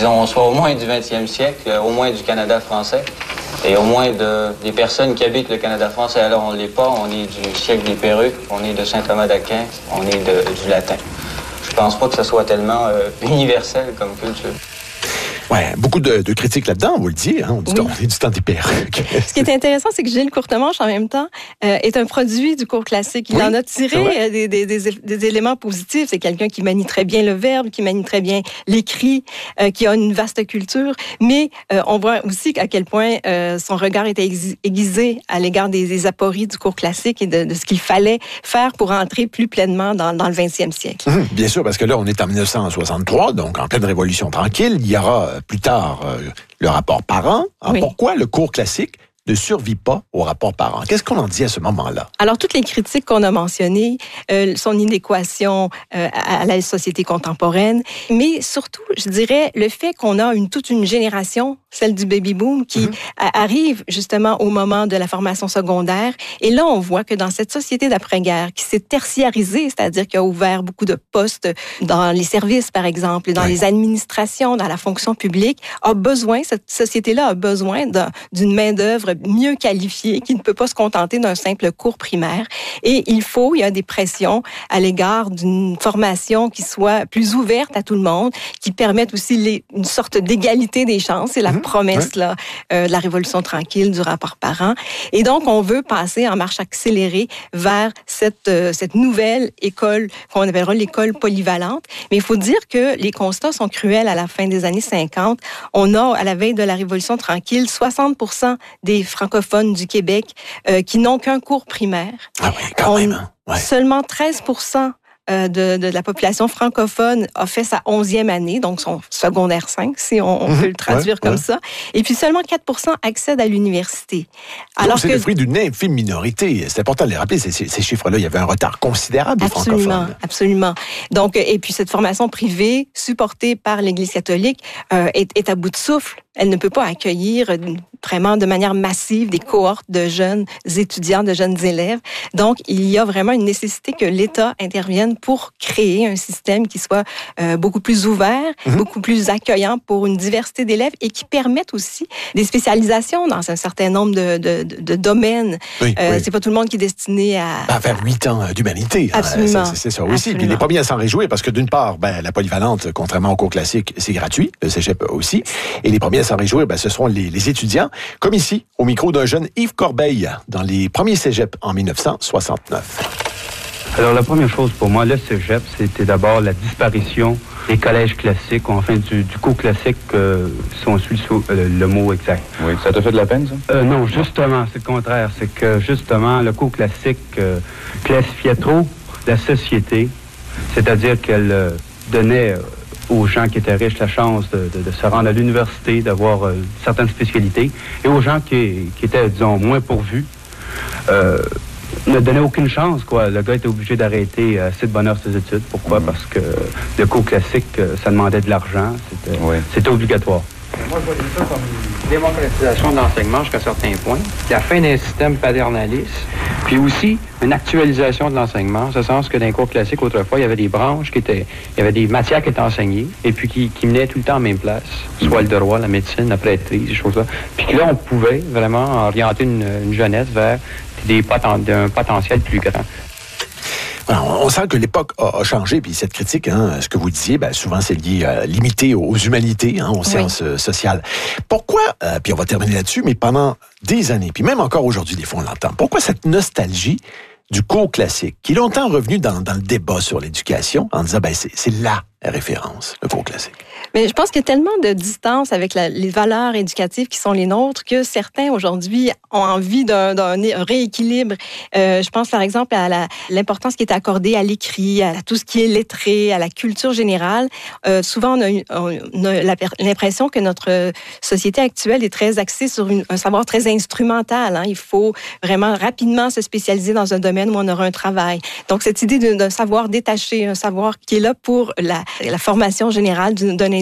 disons, soit au moins du 20e siècle, au moins du Canada français, et au moins des personnes qui habitent le Canada français. Alors, on ne l'est pas, on est du siècle des perruques, on est de Saint-Thomas d'Aquin, on est du latin. Je pense pas que ce soit tellement universel comme culture. Ouais, beaucoup de critiques là-dedans, on vous le dit, hein, on dit du temps des perruques. Ce qui est intéressant, c'est que Gilles Courtemanche, en même temps, est un produit du cours classique. Il en a tiré des éléments positifs. C'est quelqu'un qui manie très bien le verbe, qui manie très bien l'écrit, qui a une vaste culture. Mais on voit aussi à quel point son regard était aiguisé à l'égard des apories du cours classique et de ce qu'il fallait faire pour entrer plus pleinement dans le 20e siècle. Bien sûr, parce que là, on est en 1963, donc en pleine révolution tranquille. Il y aura plus tard le rapport parent. Alors, pourquoi le cours classique ne survit pas au rapport parent? Qu'est-ce qu'on en dit à ce moment-là? Alors, toutes les critiques qu'on a mentionnées, son inadéquation à la société contemporaine, mais surtout, je dirais, le fait qu'on a toute une génération, celle du baby-boom, qui arrive justement au moment de la formation secondaire. Et là, on voit que dans cette société d'après-guerre qui s'est tertiarisée, c'est-à-dire qui a ouvert beaucoup de postes dans les services, par exemple, dans les administrations, dans la fonction publique, cette société-là a besoin d'une main-d'œuvre mieux qualifiée, qui ne peut pas se contenter d'un simple cours primaire. Et il y a des pressions à l'égard d'une formation qui soit plus ouverte à tout le monde, qui permette aussi une sorte d'égalité des chances. C'est la promesse de la Révolution tranquille, du rapport parent. Et donc, on veut passer en marche accélérée vers cette nouvelle école qu'on appellera l'école polyvalente. Mais il faut dire que les constats sont cruels à la fin des années 50. On a, à la veille de la Révolution tranquille, 60% des francophones du Québec qui n'ont qu'un cours primaire. Ah oui, quand même. Ouais. Seulement 13% de la population francophone a fait sa 11e année, donc son secondaire 5, si on peut le traduire comme ça. Et puis seulement 4% accèdent à l'université. Alors c'est le fruit d'une infime minorité. C'est important de les rappeler, ces chiffres-là. Il y avait un retard considérable des francophones. Absolument. Donc, et puis cette formation privée, supportée par l'Église catholique, est à bout de souffle. Elle ne peut pas accueillir vraiment de manière massive des cohortes de jeunes étudiants, de jeunes élèves. Donc, il y a vraiment une nécessité que l'État intervienne pour créer un système qui soit beaucoup plus ouvert, beaucoup plus accueillant pour une diversité d'élèves et qui permette aussi des spécialisations dans un certain nombre de domaines. C'est pas tout le monde qui est destiné à faire 8 ans d'humanité. Absolument. C'est ça aussi. Puis il n'est pas bien à s'en réjouir parce que d'une part, la polyvalente, contrairement au cours classique, c'est gratuit. Le cégep aussi. Et les premiers à s'en réjouir, ce seront les étudiants, comme ici, au micro d'un jeune Yves Corbeil, dans les premiers cégeps en 1969. Alors, la première chose pour moi, le cégep, c'était d'abord la disparition des collèges classiques, ou enfin du cours classique, si on suit le mot exact. Oui, ça t'a fait de la peine, ça? Non, justement, c'est le contraire. C'est que, justement, le cours classique classifiait trop la société, c'est-à-dire qu'elle donnait aux gens qui étaient riches la chance de se rendre à l'université, d'avoir certaines spécialités, et aux gens qui étaient, disons, moins pourvus, ne donnait aucune chance, quoi. Le gars était obligé d'arrêter assez de bonne heure ses études. Pourquoi? Parce que le cours classique, ça demandait de l'argent. C'était obligatoire. Moi, je vois ça comme une démocratisation de l'enseignement jusqu'à un certain point, la fin d'un système paternaliste, puis aussi une actualisation de l'enseignement, en ce sens que dans les cours classiques, autrefois, il y avait des branches il y avait des matières qui étaient enseignées, et puis qui menaient tout le temps en même place, soit le droit, la médecine, la prêtrise, ces choses-là. Puis que là, on pouvait vraiment orienter une jeunesse vers un potentiel plus grand. On sent que l'époque a changé, puis cette critique, ce que vous disiez, souvent c'est lié limité aux humanités, aux sciences sociales. Pourquoi, puis on va terminer là-dessus, mais pendant des années, puis même encore aujourd'hui, des fois on l'entend, pourquoi cette nostalgie du cours classique, qui est longtemps revenu dans le débat sur l'éducation, en disant, c'est la référence, le cours classique? Mais je pense qu'il y a tellement de distance avec les valeurs éducatives qui sont les nôtres que certains, aujourd'hui, ont envie d'un rééquilibre. Je pense, par exemple, à l'importance qui est accordée à l'écrit, à tout ce qui est lettré, à la culture générale. Souvent, on a l'impression que notre société actuelle est très axée sur un savoir très instrumental. Il faut vraiment rapidement se spécialiser dans un domaine où on aura un travail. Donc, cette idée d'un savoir détaché, un savoir qui est là pour la formation générale d'un individu,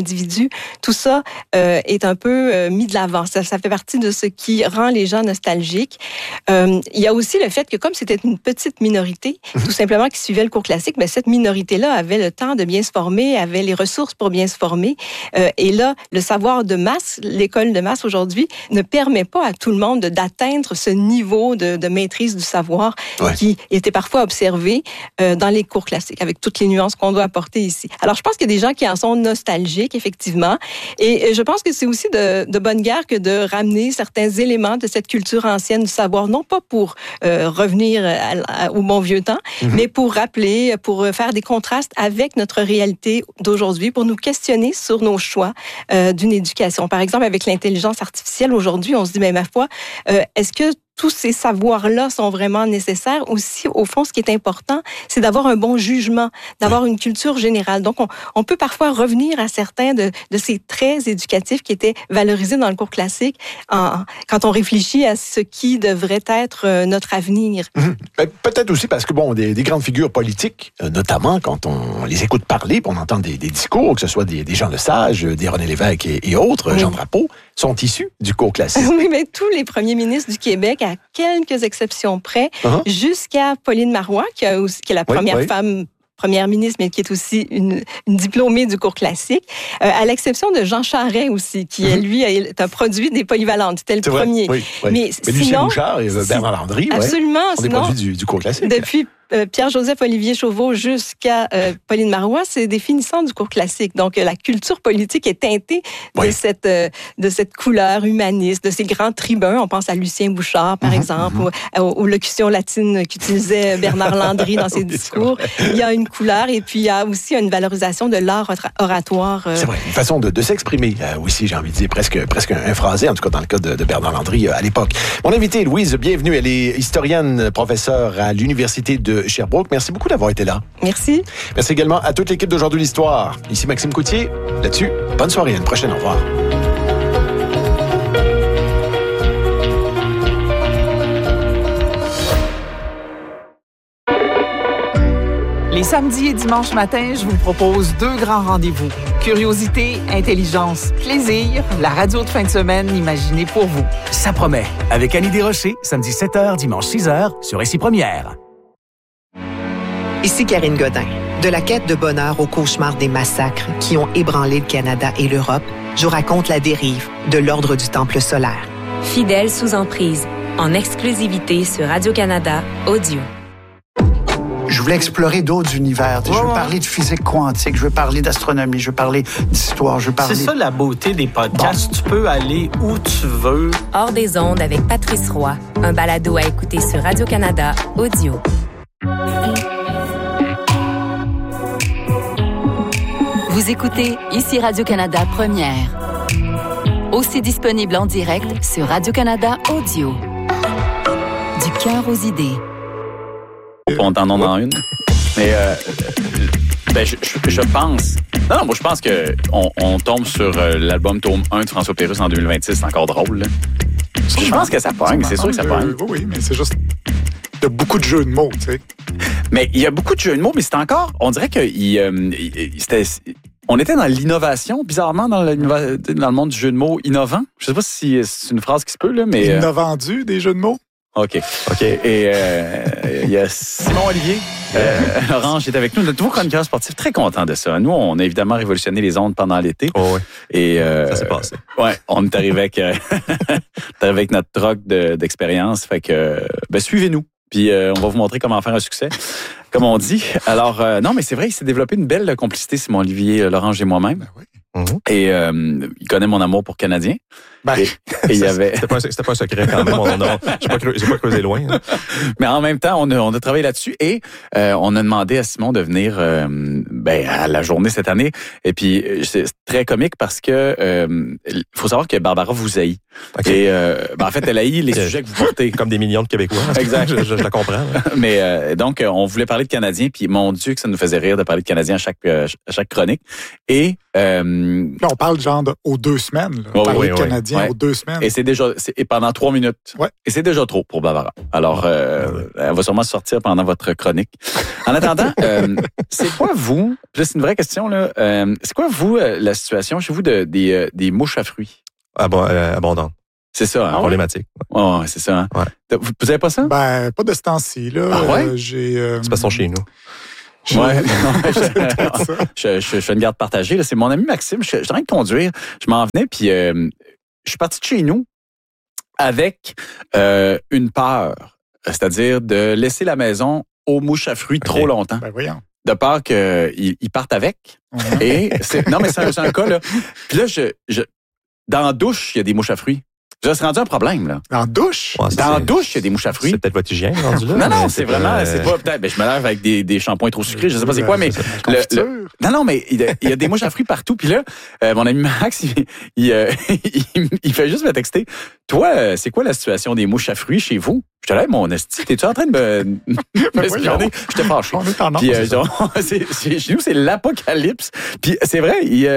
l'individu, tout ça est un peu mis de l'avant. Ça fait partie de ce qui rend les gens nostalgiques. Il y a aussi le fait que comme c'était une petite minorité, tout simplement qui suivait le cours classique, ben, cette minorité-là avait le temps de bien se former, avait les ressources pour bien se former. Et là, le savoir de masse, l'école de masse aujourd'hui, ne permet pas à tout le monde d'atteindre ce niveau de maîtrise du savoir qui était parfois observé dans les cours classiques, avec toutes les nuances qu'on doit apporter ici. Alors, je pense qu'il y a des gens qui en sont nostalgiques, effectivement. Et je pense que c'est aussi de bonne guerre que de ramener certains éléments de cette culture ancienne du savoir, non pas pour revenir au bon vieux temps, mais pour rappeler, pour faire des contrastes avec notre réalité d'aujourd'hui, pour nous questionner sur nos choix d'une éducation. Par exemple, avec l'intelligence artificielle, aujourd'hui, on se dit, mais ma foi, est-ce que tous ces savoirs-là sont vraiment nécessaires? Aussi, au fond, ce qui est important, c'est d'avoir un bon jugement, d'avoir une culture générale. Donc, on peut parfois revenir à certains de ces traits éducatifs qui étaient valorisés dans le cours classique quand on réfléchit à ce qui devrait être notre avenir. Peut-être aussi parce que, bon, des grandes figures politiques, notamment quand on les écoute parler, puis on entend des discours, que ce soit des Jean Lesage, des René Lévesque et autres, Jean Drapeau, sont issus du cours classique. Oui, mais tous les premiers ministres du Québec, à quelques exceptions près, jusqu'à Pauline Marois, qui est la première femme première ministre, mais qui est aussi une diplômée du cours classique, à l'exception de Jean Charest aussi, qui, lui, est un produit des polyvalentes. C'était le premier. Oui. Mais Lucien Bouchard et Bernard Landry, absolument, sont des produits du cours classique. Depuis Pierre-Joseph-Olivier Chauveau jusqu'à Pauline Marois, c'est des finissants du cours classique. Donc, la culture politique est teintée de cette couleur humaniste, de ces grands tribuns. On pense à Lucien Bouchard, par exemple, aux locutions latines qu'utilisait Bernard Landry dans ses discours. Il y a une couleur et puis il y a aussi une valorisation de l'art oratoire. C'est vrai, une façon de s'exprimer aussi, j'ai envie de dire, presque un phrasé, en tout cas dans le cas de Bernard Landry à l'époque. Mon invitée, Louise, bienvenue. Elle est historienne, professeure à l'Université de Sherbrooke. Merci beaucoup d'avoir été là. Merci. Merci également à toute l'équipe d'Aujourd'hui l'Histoire. Ici Maxime Coutier. Là-dessus, bonne soirée. À une prochaine. Au revoir. Les samedis et dimanches matins, je vous propose 2 grands rendez-vous. Curiosité, intelligence, plaisir, la radio de fin de semaine imaginée pour vous. Ça promet. Avec Annie Desrochers, samedi 7h, dimanche 6h, sur Ici Première. Ici Karine Godin. De la quête de bonheur au cauchemar des massacres qui ont ébranlé le Canada et l'Europe, je vous raconte la dérive de l'Ordre du Temple solaire. Fidèle sous emprise, en exclusivité sur Radio-Canada Audio. Je voulais explorer d'autres univers. Je veux parler de physique quantique, je veux parler d'astronomie, je veux parler d'histoire, je veux parler... C'est ça la beauté des podcasts. Tu peux aller où tu veux. Hors des ondes avec Patrice Roy, un balado à écouter sur Radio-Canada Audio. Vous écoutez Ici Radio-Canada Première. Aussi disponible en direct sur Radio-Canada Audio. Du cœur aux idées. On t'en donne une. Mais je pense... Non, moi je pense qu'on tombe sur l'album Tome 1 de François Pérusse en 2026. C'est encore drôle, là. Je pense que ça pogne. C'est sûr que ça pogne. Oui, mais c'est juste... Il y a beaucoup de jeux de mots, tu sais. Mais il y a beaucoup de jeux de mots, mais c'est encore... On dirait que on était dans l'innovation, bizarrement, dans le monde du jeu de mots innovant. Je sais pas si c'est une phrase qui se peut, là, mais... Innovendu, des jeux de mots? OK. Et il y a Simon Olivier, Orange est avec nous, notre nouveau chroniqueur sportif, très content de ça. Nous, on a évidemment révolutionné les ondes pendant l'été. Oh oui. Et ça s'est passé. Ouais, on est arrivé avec notre troc d'expérience. Fait que, suivez-nous. Puis on va vous montrer comment faire un succès, comme on dit. Alors, non, mais c'est vrai, il s'est développé une belle complicité, Simon Olivier, Lorange et moi-même. Ben oui. Et il connaît mon amour pour Canadien. Et il y avait... C'était pas un secret quand même. J'ai pas creusé loin. Hein. Mais en même temps, on a travaillé là-dessus et on a demandé à Simon de venir à la journée cette année. Et puis, c'est très comique parce que faut savoir que Barbara vous haït. Okay. Et en fait, elle haït les sujets que vous portez. Comme des millions de Québécois. Exact. je la comprends. Mais donc, on voulait parler de Canadien. Puis, mon Dieu, que ça nous faisait rire de parler de Canadien à chaque chronique. Et... là, on parle genre aux 2 semaines. Là, parler de Canadien. Canadien aux 2 semaines. Et pendant 3 minutes. Ouais. Et c'est déjà trop pour Barbara. Alors, elle va sûrement sortir pendant votre chronique. En attendant, c'est quoi vous, là, c'est une vraie question, là, c'est quoi vous, la situation chez vous des mouches à fruits? Abondante. C'est ça, hein? Problématique. Oh, c'est ça, hein? Ouais. Vous avez pas ça? Ben, pas de ce temps-ci, là. Ah ouais? C'est pas son chez nous. Ouais, je fais une garde partagée. Là. C'est mon ami Maxime. Je suis en train de conduire. Je m'en venais, puis je suis parti de chez nous avec une peur, c'est-à-dire de laisser la maison aux mouches à fruits trop longtemps. Ben voyons. De peur qu'ils partent avec. Et non, mais c'est un cas, là. Puis là, dans la douche, il y a des mouches à fruits. Ça s'est rendu un problème, là. En douche? Ouais, dans la douche, il y a des mouches à fruits. C'est peut-être votre hygiène rendu là. Non, c'est vraiment, c'est pas peut-être. Je me lave avec des shampoings trop sucrés, je sais pas c'est quoi, mais non, mais il y a des mouches à fruits partout. Puis là, mon ami Max, il fait juste me texter. Toi, c'est quoi la situation des mouches à fruits chez vous? Je te lève mon esti. T'es-tu en train de me espionner? Je te fâche. Puis chez nous, c'est l'apocalypse. Puis c'est vrai,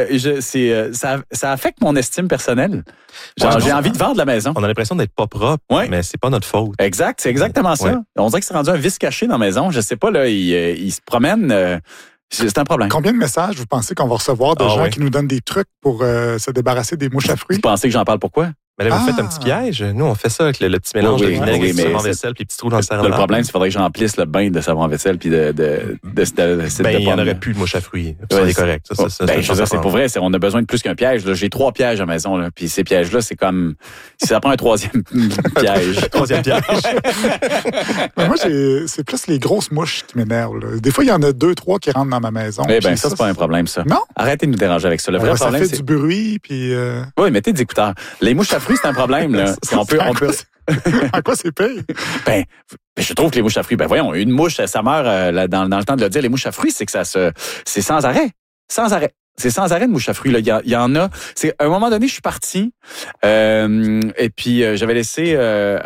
ça affecte mon estime personnelle. Genre, j'ai envie de vendre la maison. On a l'impression d'être pas propre, mais c'est pas notre faute. Exact, c'est exactement ça. On dirait que c'est rendu un vice caché dans la maison. Je sais pas, là, il se promène. C'est un problème. Combien de messages vous pensez qu'on va recevoir de gens qui nous donnent des trucs pour se débarrasser des mouches à fruits? Vous pensez que j'en parle pourquoi? Mais là, vous faites un petit piège. Nous, on fait ça avec le petit mélange de vinaigre et de savon-vaisselle puis les petits trous dans le serre-à-vaisselle. Le problème, c'est qu'il faudrait que j'emplisse le bain de savon-vaisselle puis de il n'y en aurait plus de mouches à fruits. C'est correct. Je veux dire, c'est pour vrai. On a besoin de plus qu'un piège. J'ai 3 pièges à la maison. Là, puis ces pièges-là, c'est comme... Si ça prend un 3e piège. 3e piège. Mais moi, c'est plus les grosses mouches qui m'énervent. Des fois, il y en a 2, 3 qui rentrent dans ma maison. Eh bien, ça, c'est pas un problème, ça. Non? Arrêtez de nous déranger avec ça. Le vrai problème, ça fait du bruit, puis... Oui, mettez des écouteurs. Les mouches à fruits, c'est un problème, là. On peut... À quoi c'est pire? Ben, je trouve que les mouches à fruits, voyons, une mouche, ça meurt dans le temps de le dire. Les mouches à fruits, c'est que c'est sans arrêt. Sans arrêt. C'est sans arrêt de mouches à fruits. Là. Il y en a. À un moment donné, je suis parti et puis j'avais laissé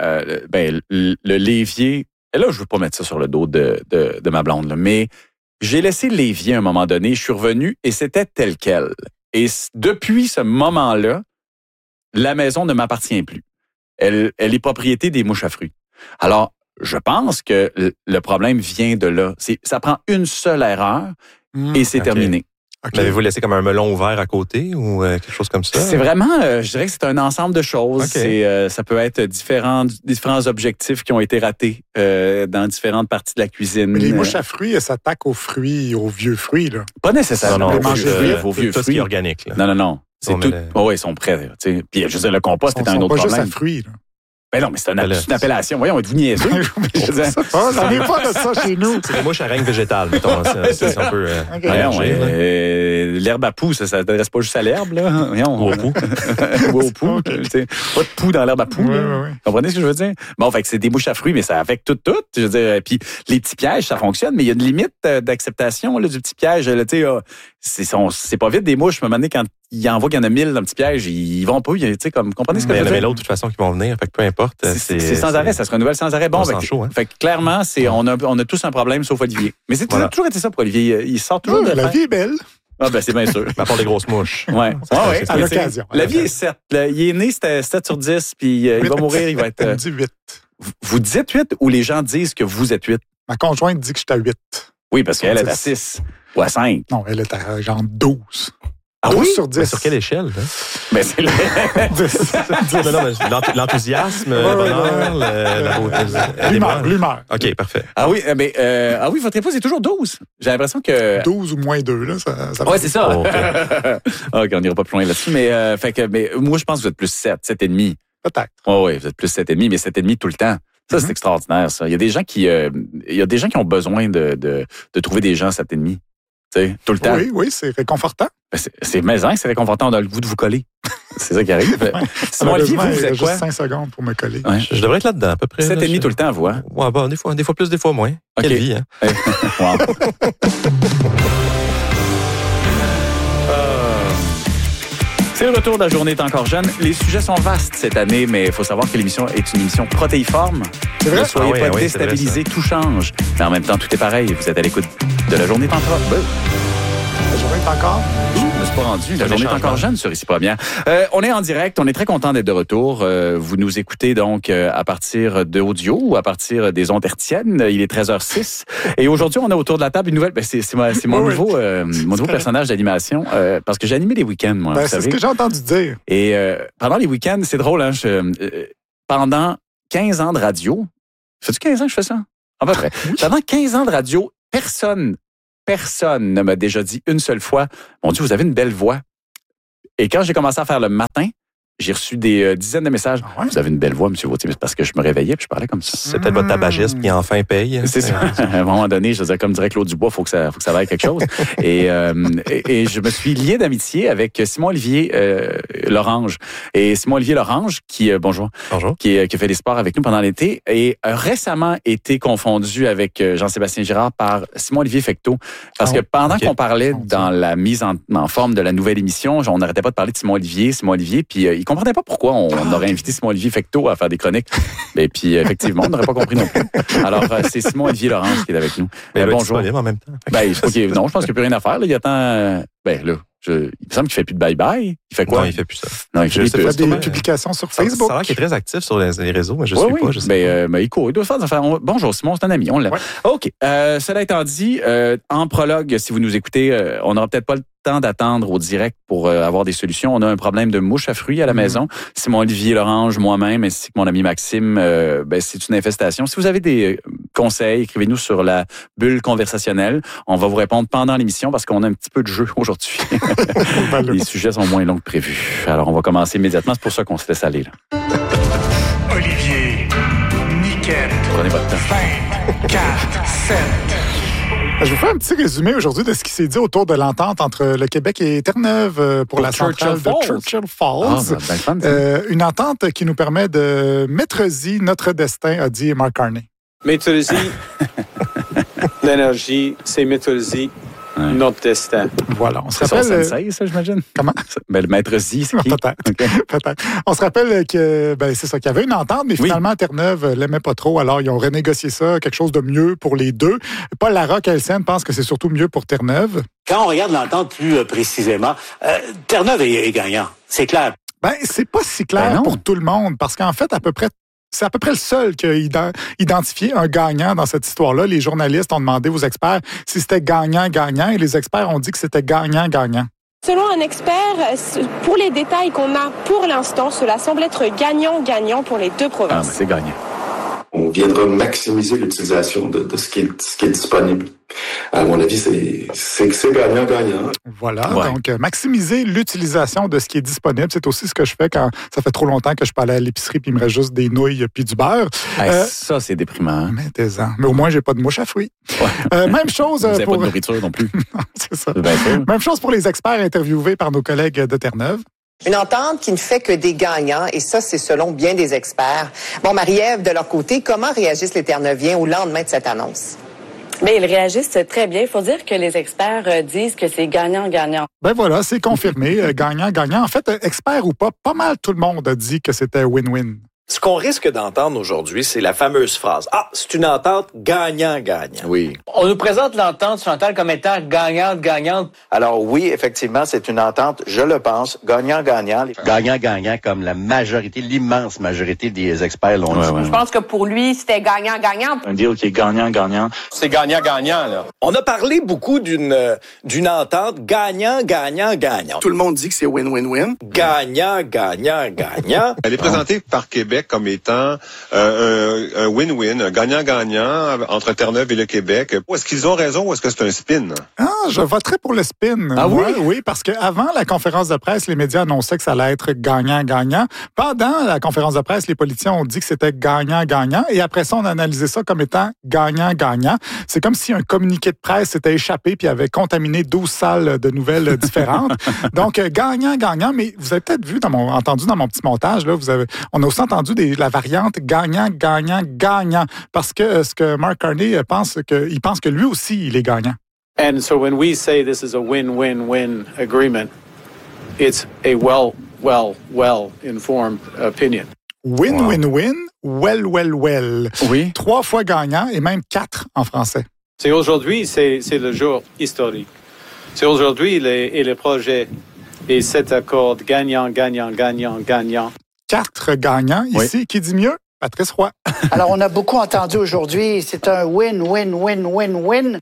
le l'évier. Et là, je veux pas mettre ça sur le dos de ma blonde, là, mais j'ai laissé l'évier à un moment donné. Je suis revenu et c'était tel quel. Et depuis ce moment-là, la maison ne m'appartient plus. Elle est propriété des mouches à fruits. Alors, je pense que le problème vient de là. Ça prend une seule erreur et c'est terminé. Okay. L'avez-vous laissé comme un melon ouvert à côté ou quelque chose comme ça? C'est vraiment, je dirais que c'est un ensemble de choses. Okay. Ça peut être différents objectifs qui ont été ratés dans différentes parties de la cuisine. Mais les mouches à fruits, elles s'attaquent aux fruits, aux vieux fruits, là. Pas nécessairement. Non, aux vieux fruits. Ce qui est organique, là. Non. C'est tout. Oui, ils sont prêts. Puis, je veux dire, le compost est un autre problème. Pas juste à fruits, là. Ben non, mais c'est une appellation. Voyons, êtes-vous niaiseux? Ça n'est pas de ça chez nous. C'est des mouches à règne végétale, mettons. C'est un peu... l'herbe à poux, ça s'adresse pas juste à l'herbe, là. Voyons, ou au poux. Ou au poux. Pas de poux dans l'herbe à poux. Vous comprenez ce que je veux dire? Bon, fait que c'est des mouches à fruits, mais ça affecte tout. Je veux dire, puis les petits pièges, ça fonctionne, mais il y a une limite d'acceptation là, du petit piège. C'est pas vite des mouches, mais à un moment donné, quand ils en voient qu'il y en a 1000 dans le petit piège, ils vont pas, comprenez ce que je veux dire? Mais l'autre, de toute façon, qui vont venir, fait que peu importe. C'est sans arrêt, ça se renouvelle sans arrêt. Bon, fait que clairement, on a tous un problème, sauf Olivier. Mais c'est toujours été ça pour Olivier. Il sort toujours de la vie est belle. Ah ben c'est bien sûr. À part des grosses mouches. Ouais. À l'occasion. La vie est 7. Il est né, c'était 7 sur 10, puis il va mourir, il va être... Elle dit 8. Vous dites 8 ou les gens disent que vous êtes 8? Ma conjointe dit que je suis à 8. Oui, parce qu'elle est à 6 ou à 5. Non, elle est à genre 12. Ah 12 oui? sur 10. Mais sur quelle échelle? Hein? Ben c'est l'enthousiasme, le bonheur, l'humeur. OK, parfait. Ah oui, mais votre épouse est toujours 12. J'ai l'impression que... 12 ou moins 2, là, ça ouais, c'est ça. OK, on n'ira pas plus loin là-dessus. Mais moi, je pense que vous êtes plus 7, 7,5. Peut-être. Oui, vous êtes plus 7,5, mais 7,5 tout le temps. Ça, c'est extraordinaire, ça. Il y a des gens qui ont besoin de trouver des gens 7,5. Tout le temps. Oui, c'est réconfortant. C'est maison, c'est réconfortant, on a le goût de vous coller. C'est ça qui arrive. Simon Olivier, vous êtes quoi? Juste 5 secondes pour me coller. Ouais. Je devrais être là-dedans, à peu près. 7,5 tout le temps, vous, hein? Ouais, bon, des fois plus, des fois moins. Okay. Quelle vie, hein? Wow. C'est le retour de la journée est encore jeune. Les sujets sont vastes cette année, mais il faut savoir que l'émission est une émission protéiforme. C'est vrai? Ne soyez pas déstabilisés, tout change. Mais en même temps, tout est pareil. Vous êtes à l'écoute de la journée est encore. La journée est encore? suis pas rendu. La journée est encore jeune sur Ici Première. On est en direct. On est très content d'être de retour. Vous nous écoutez donc à partir d'audio ou à partir des ondes hertziennes. Il est 13h06. Et aujourd'hui, on a autour de la table une nouvelle... c'est mon nouveau personnage d'animation. Parce que j'ai animé les week-ends, moi. Vous savez. C'est ce que j'ai entendu dire. Et pendant les week-ends, c'est drôle, hein? Pendant 15 ans de radio... Fais-tu 15 ans que je fais ça? À peu près. Pendant 15 ans de radio, personne ne m'a déjà dit une seule fois « Mon Dieu, vous avez une belle voix. » Et quand j'ai commencé à faire le matin, j'ai reçu des dizaines de messages. « Vous avez une belle voix, M. Vautier. » C'est parce que je me réveillais et je parlais comme ça. C'est peut-être votre tabagiste qui enfin paye. C'est ça. À un moment donné, je disais, comme dirait Claude Dubois, faut que ça vaille quelque chose. et je me suis lié d'amitié avec Simon-Olivier Lorange. Et Simon-Olivier Lorange, qui bonjour. Qui fait des sports avec nous pendant l'été, et récemment été confondu avec Jean-Sébastien Girard par Simon-Olivier Fecteau. Parce que pendant qu'on parlait dans la mise en forme de la nouvelle émission, on n'arrêtait pas de parler de Simon-Olivier, puis il comprenait pas pourquoi on aurait invité Simon-Olivier Fecteau à faire des chroniques. Et puis, effectivement, on n'aurait pas compris non plus. Alors, c'est Simon-Olivier Laurence qui est avec nous. Bonjour. En même temps. Non, je pense qu'il n'y a plus rien à faire. Là. Il attend... il me semble qu'il fait plus de bye-bye. Il fait quoi? Non, il fait plus ça. Non, il fait des publications sur Facebook. Ça a l'air qu'il est très actif sur les réseaux, mais je ne suis pas. Je sais pas. Il court. Il doit faire des affaires. Bonjour, Simon, c'est un ami. On l'aime. Ouais. OK. Cela étant dit, en prologue, si vous nous écoutez, on n'aura peut-être pas le temps d'attendre au direct pour avoir des solutions. On a un problème de mouche à fruits à la maison. Simon-Olivier Lorange, moi-même, ainsi que mon ami Maxime, c'est une infestation. Si vous avez des conseils, écrivez-nous sur la bulle conversationnelle. On va vous répondre pendant l'émission parce qu'on a un petit peu de jeu aujourd'hui. Les sujets sont moins longs que prévu. Alors, on va commencer immédiatement. C'est pour ça qu'on se laisse aller. Là. Olivier, Niquette, prenez votre temps. 5, 4, 7... Je vous fais un petit résumé aujourd'hui de ce qui s'est dit autour de l'entente entre le Québec et Terre-Neuve pour la centrale de Churchill Falls. Une entente qui nous permet de maîtriser notre destin, a dit Mark Carney. Maîtriser l'énergie, c'est maîtriser notre destin. Voilà, on se rappelle... C'est son sensei, ça, j'imagine? Comment? Le maître Z, c'est qui? Peut-être. On se rappelle que, c'est ça, qu'il y avait une entente, mais finalement, Terre-Neuve l'aimait pas trop, alors ils ont renégocié ça, quelque chose de mieux pour les deux. Paul Larocque-Elsene pense que c'est surtout mieux pour Terre-Neuve. Quand on regarde l'entente plus précisément, Terre-Neuve est gagnant, c'est clair. C'est pas si clair pour tout le monde, parce qu'en fait, c'est à peu près le seul qui a identifié un gagnant dans cette histoire-là. Les journalistes ont demandé aux experts si c'était gagnant-gagnant et les experts ont dit que c'était gagnant-gagnant. Selon un expert, pour les détails qu'on a pour l'instant, cela semble être gagnant-gagnant pour les deux provinces. C'est gagnant. On viendra maximiser l'utilisation de ce qui est disponible. À mon avis, c'est gagnant-gagnant. Voilà, donc maximiser l'utilisation de ce qui est disponible, c'est aussi ce que je fais quand ça fait trop longtemps que je peux aller à l'épicerie puis il me reste juste des nouilles puis du beurre. Ça, c'est déprimant. Mais au moins, j'ai pas de mouche à fruits. Même chose Vous n'avez pas de nourriture non plus. C'est ça. Même chose pour les experts interviewés par nos collègues de Terre-Neuve. Une entente qui ne fait que des gagnants, et ça, c'est selon bien des experts. Bon, Marie-Ève, de leur côté, comment réagissent les Terre-Neuviens au lendemain de cette annonce? Bien, ils réagissent très bien. Il faut dire que les experts disent que c'est gagnant-gagnant. Voilà, c'est confirmé, gagnant-gagnant. En fait, expert ou pas mal tout le monde a dit que c'était win-win. Ce qu'on risque d'entendre aujourd'hui, c'est la fameuse phrase « Ah, c'est une entente gagnant-gagnant ». Oui. On nous présente l'entente, Chantal, comme étant gagnante-gagnante. Alors oui, effectivement, c'est une entente, je le pense, gagnant-gagnant. Gagnant-gagnant, comme la majorité, l'immense majorité des experts l'ont dit. Je pense que pour lui, c'était gagnant-gagnant. Un deal qui est gagnant-gagnant. C'est gagnant-gagnant, là. On a parlé beaucoup d'une entente gagnant-gagnant-gagnant. Tout le monde dit que c'est win-win-win. Gagnant-gagnant-gagnant. Elle est présentée par Québec comme étant un win-win, un gagnant-gagnant entre Terre-Neuve et le Québec. Est-ce qu'ils ont raison ou est-ce que c'est un spin? Je voterais pour le spin. Ah oui? Oui, parce qu'avant la conférence de presse, les médias annonçaient que ça allait être gagnant-gagnant. Pendant la conférence de presse, les politiciens ont dit que c'était gagnant-gagnant. Et après ça, on a analysé ça comme étant gagnant-gagnant. C'est comme si un communiqué de presse s'était échappé puis avait contaminé 12 salles de nouvelles différentes. Donc, gagnant-gagnant. Mais vous avez peut-être vu, entendu dans mon petit montage, là, on a aussi entendu la variante gagnant-gagnant-gagnant. Parce que ce que Mark Carney pense que lui aussi, il est gagnant. And so when we say this is a win-win-win agreement, it's a well-informed opinion. Win-win-win, well. Oui. 3 fois gagnant et même 4 en français. C'est aujourd'hui, c'est le jour historique. C'est aujourd'hui et le projet Et cet accord gagnant, gagnant, gagnant, gagnant. 4 gagnants ici. Qui dit mieux? Patrice Roy. Alors, on a beaucoup entendu aujourd'hui, c'est un win, win, win, win, win.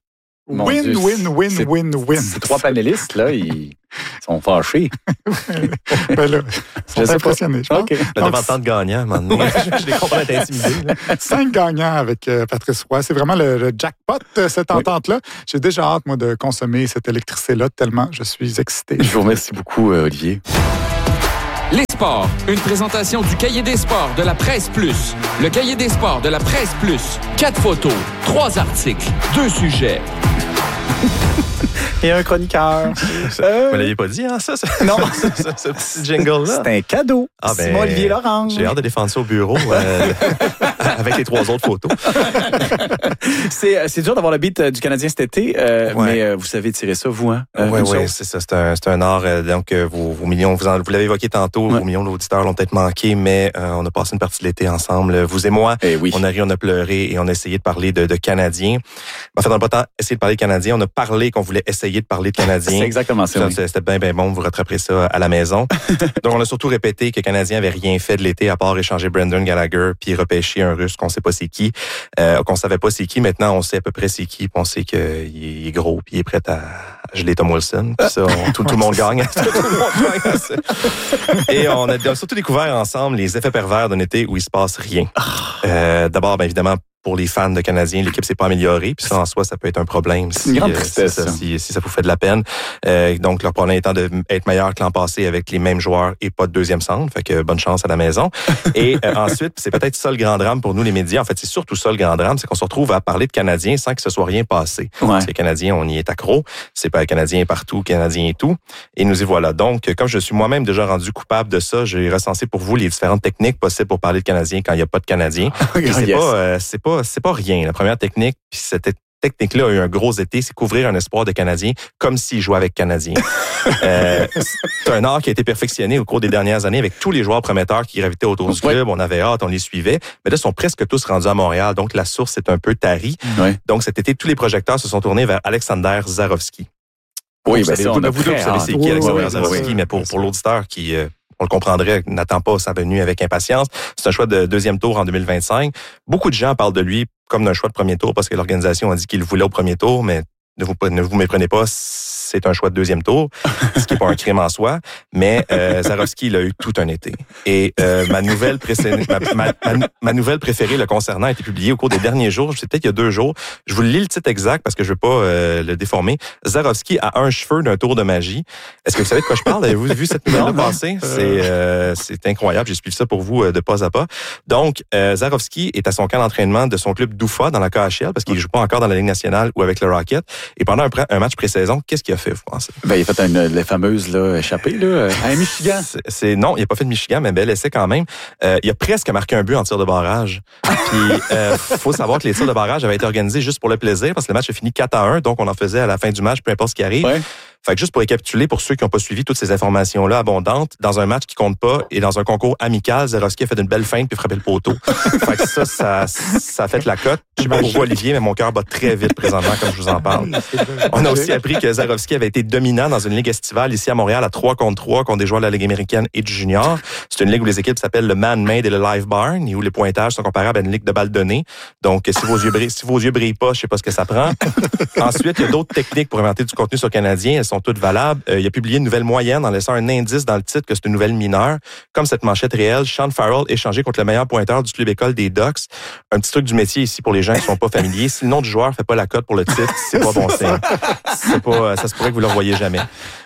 Win. Ces 3 panélistes, là, ils sont fâchés. Ben là, ils sont impressionnés, je pense. Okay. On devait entendre gagnant, maintenant. Je les comprends être intimidés. 5 gagnants avec Patrice Roy. C'est vraiment le jackpot, cette entente-là. J'ai déjà hâte, moi, de consommer cette électricité-là tellement je suis excité. Je vous remercie beaucoup, Olivier. Les sports, une présentation du Cahier des sports de la Presse Plus. Le Cahier des sports de la Presse Plus. 4 photos, 3 articles, 2 sujets. Et un chroniqueur. Vous l'aviez pas dit, hein, ça? Non. Ce petit jingle-là. C'est un cadeau. Simon Olivier Lorange. J'ai hâte de défendre ça au bureau avec les 3 autres photos. C'est dur d'avoir le beat du Canadien cet été, mais vous savez tirer ça, vous, hein? Oui, c'est ça. C'est un art. Donc, vos millions, vous l'avez évoqué tantôt, vos millions d'auditeurs l'ont peut-être manqué, mais on a passé une partie de l'été ensemble. Vous et moi, on a ri, on a pleuré et on a essayé de parler de Canadiens. En fait, on n'a pas tant essayé de parler de Canadiens, on a parlé qu'on voulait essayer de parler de Canadiens. C'est exactement ça. C'était bien bon, vous rattraperez ça à la maison. Donc, on a surtout répété que les Canadiens n'avaient rien fait de l'été à part échanger Brendan Gallagher puis repêcher un Russe qu'on sait pas c'est qui, qu'on savait pas c'est qui. Maintenant, on sait à peu près c'est qui, puis on sait qu'il est gros puis il est prêt à geler Tom Wilson. Puis ça, tout le monde gagne. Et on a surtout découvert ensemble les effets pervers d'un été où il se passe rien. D'abord, bien évidemment, pour les fans de Canadiens, l'équipe s'est pas améliorée. Puis ça, en soi, ça peut être un problème si ça vous fait de la peine. Donc, leur problème étant d'être meilleur que l'an passé avec les mêmes joueurs et pas de deuxième centre. Fait que bonne chance à la maison. Et ensuite, c'est peut-être ça le grand drame pour nous, les médias. En fait, c'est surtout ça le grand drame, c'est qu'on se retrouve à parler de Canadiens sans que ce soit rien passé. Les Canadiens, on y est accro. C'est pas Canadien partout, Canadien et tout. Et nous y voilà. Donc, comme je suis moi-même déjà rendu coupable de ça, j'ai recensé pour vous les différentes techniques possibles pour parler de Canadiens quand il n'y a pas de Canadiens. C'est pas rien. La première technique, puis cette technique-là a eu un gros été, c'est couvrir un espoir de Canadien comme s'il jouait avec Canadiens. C'est un art qui a été perfectionné au cours des dernières années avec tous les joueurs prometteurs qui gravitaient autour du club. On avait hâte, on les suivait. Mais là, ils sont presque tous rendus à Montréal, donc la source est un peu tarie. Donc cet été, tous les projecteurs se sont tournés vers Alexander Zarovski. Oui, vous savez c'est qui Alexander Zarovski, mais pour l'auditeur qui... on le comprendrait, n'attend pas sa venue avec impatience. C'est un choix de 2e tour en 2025. Beaucoup de gens parlent de lui comme d'un choix de 1er tour parce que l'organisation a dit qu'il le voulait au 1er tour, mais ne vous méprenez pas, c'est un choix de 2e tour, ce qui n'est pas un crime en soi. Mais Zarovski, il a eu tout un été. Et ma nouvelle préférée le concernant a été publiée au cours des derniers jours. C'est peut-être il y a 2 jours. Je vous lis le titre exact parce que je veux pas le déformer. Zarovski a un cheveu d'un tour de magie. Est-ce que vous savez de quoi je parle? Avez-vous vu cette nouvelle-là passer? C'est incroyable. J'ai suivi ça pour vous de pas à pas. Donc, Zarovski est à son camp d'entraînement de son club d'UFA dans la KHL parce qu'il joue pas encore dans la Ligue nationale ou avec le Rocket. Et pendant un match pré-saison, qu'est-ce qu'il a fait, vous pensez? Il a fait les fameuses échappées à Michigan. Non, il n'a pas fait de Michigan, mais bel essai quand même. Il a presque marqué un but en tir de barrage. Puis, faut savoir que les tirs de barrage avaient été organisés juste pour le plaisir parce que le match a fini 4-1, donc on en faisait à la fin du match, peu importe ce qui arrive. Ouais. Fait que juste pour récapituler, pour ceux qui n'ont pas suivi toutes ces informations-là abondantes, dans un match qui compte pas et dans un concours amical, Zarovski a fait une belle feinte puis frappé le poteau. Fait que ça a fait la cote. Je sais pas pour vous, Olivier, mais mon cœur bat très vite présentement comme je vous en parle. On a aussi appris que Zarovski avait été dominant dans une ligue estivale ici à Montréal à 3-contre-3 contre des joueurs de la Ligue américaine et du junior. C'est une ligue où les équipes s'appellent le Man-Made et le Live Barn et où les pointages sont comparables à une ligue de balles données. Donc, si vos yeux brillent pas, je sais pas ce que ça prend. Ensuite, il y a d'autres techniques pour inventer du contenu sur le Canadien. Elles sont toutes valables. Il a publié une nouvelle moyenne en laissant un indice dans le titre que c'est une nouvelle mineure. Comme cette manchette réelle, Sean Farrell échangé contre le meilleur pointeur du club école des Ducks. Un petit truc du métier ici pour les gens qui sont pas familiers. Si le nom du joueur fait pas la cote pour le titre, c'est pas bon signe. Ça se pourrait que vous le revoyez jamais.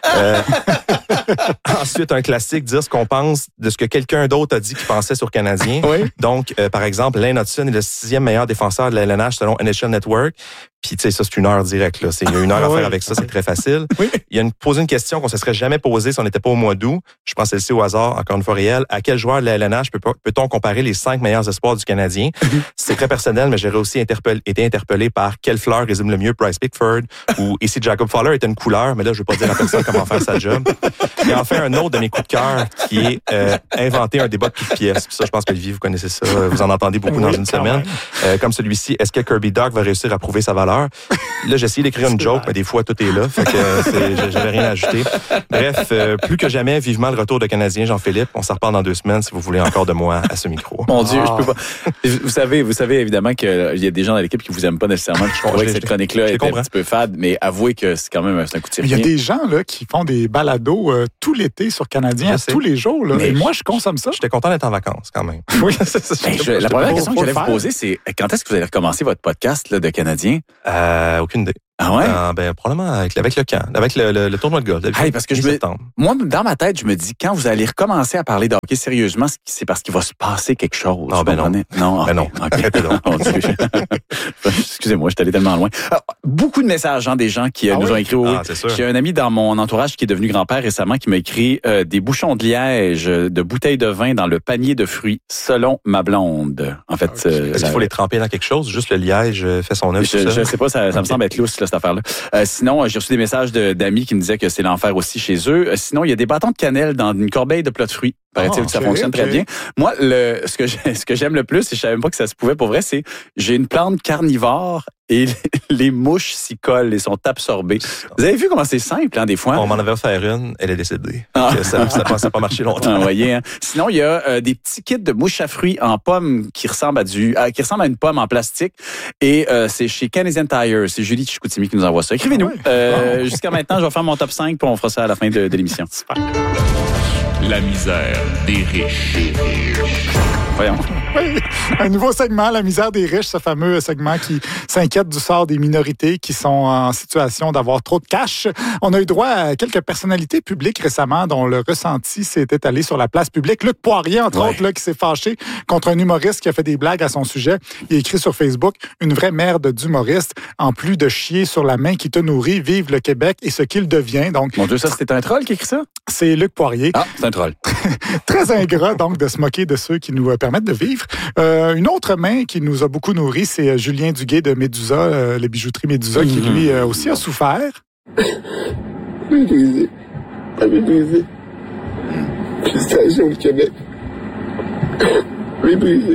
Ensuite, un classique, dire ce qu'on pense de ce que quelqu'un d'autre a dit qu'il pensait sur Canadien. Oui. Donc, par exemple, Lane Hudson est le 6e meilleur défenseur de la LNH selon NHL Network. Puis, tu sais, ça, c'est une heure directe, là. Il y a une heure à faire avec ça, c'est très facile. Oui. Il a posé une question qu'on se serait jamais posée si on n'était pas au mois d'août. Je pense celle-ci au hasard, encore une fois réelle. À quel joueur de la LNH peut-on comparer les 5 meilleurs espoirs du Canadien? C'est très personnel, mais j'aurais aussi été interpellé par quelle fleur résume le mieux Bryce Pickford ou ici Jacob Fowler est une couleur, mais là, je veux pas dire à personne comment faire sa job. Et enfin, un autre de mes coups de cœur qui est inventer un débat de toutes pièces. Puis ça, je pense que Olivier, vous connaissez ça. Vous en entendez beaucoup dans une semaine. Comme celui-ci, est-ce que Kirby Dach va réussir à prouver sa valeur l'heure. Là, j'ai essayé d'écrire une joke, mais des fois, tout est là. Fait que j'avais rien à ajouter. Bref, plus que jamais, vivement le retour de Canadien Jean-Philippe. On s'en reparle dans 2 semaines si vous voulez encore de moi à ce micro. Mon Dieu, je peux pas. Vous savez évidemment qu'il y a des gens dans l'équipe qui vous aiment pas nécessairement. Je crois que cette chronique-là était un petit peu fade, mais avouez que c'est quand même un coup de tir. Il y a des gens là qui font des balados tout l'été sur Canadien, tous les jours. Là. Et moi, je consomme ça. J'étais content d'être en vacances quand même. Oui. La première question que j'allais vous poser, c'est quand est-ce que vous allez recommencer votre podcast là, de Canadien? Aucune idée. Ah ouais? Probablement avec le camp, avec le tournoi de golf. Parce que moi, dans ma tête, je me dis, quand vous allez recommencer à parler de hockey sérieusement, c'est parce qu'il va se passer quelque chose. Non, non. Arrêtez donc. Excusez-moi, je suis allé tellement loin. Alors, beaucoup de messages, des gens qui nous ont écrit. J'ai un ami dans mon entourage qui est devenu grand-père récemment qui m'a écrit des bouchons de liège, de bouteilles de vin dans le panier de fruits, selon ma blonde. En fait, est-ce qu'il faut les tremper dans quelque chose? Juste le liège fait son œuvre. Je sais pas, ça me semble être lousse, là, cette affaire-là. Sinon, j'ai reçu des messages d'amis qui me disaient que c'est l'enfer aussi chez eux. Sinon, il y a des bâtons de cannelle dans une corbeille de plats de fruits. Paraît-il que ça fonctionne très bien. Moi, ce que j'aime le plus, et je savais même pas que ça se pouvait pour vrai, c'est j'ai une plante carnivore et les mouches s'y collent et sont absorbées. Vous avez vu comment c'est simple, des fois? On m'en avait offert une, elle est décédée. Ça n'a pas marché longtemps. Voyez, Sinon, il y a des petits kits de mouches à fruits en pomme qui ressemblent à une pomme en plastique. Et c'est chez Canadian Tire. C'est Julie Chicoutimi qui nous envoie ça. Écrivez-nous. Jusqu'à maintenant, je vais faire mon top 5 puis on fera ça à la fin de l'émission. Super. La misère des riches. Voyons. Un nouveau segment, la misère des riches, ce fameux segment qui s'inquiète du sort des minorités qui sont en situation d'avoir trop de cash. On a eu droit à quelques personnalités publiques récemment dont le ressenti s'est étalé sur la place publique. Luc Poirier, entre autres, là, qui s'est fâché contre un humoriste qui a fait des blagues à son sujet. Il a écrit sur Facebook « Une vraie merde d'humoriste, en plus de chier sur la main qui te nourrit, vive le Québec et ce qu'il devient. » Donc, mon Dieu, ça, c'était un troll qui écrit ça? C'est Luc Poirier. Ah, c'est un troll. Très ingrat, donc, de se moquer de ceux qui nous permettent de vivre. Une autre main qui nous a beaucoup nourris, c'est Julien Duguay de Médusa, les bijouteries Médusa, qui lui aussi a souffert. Méprisé. Félicitations au Québec. Méprisé.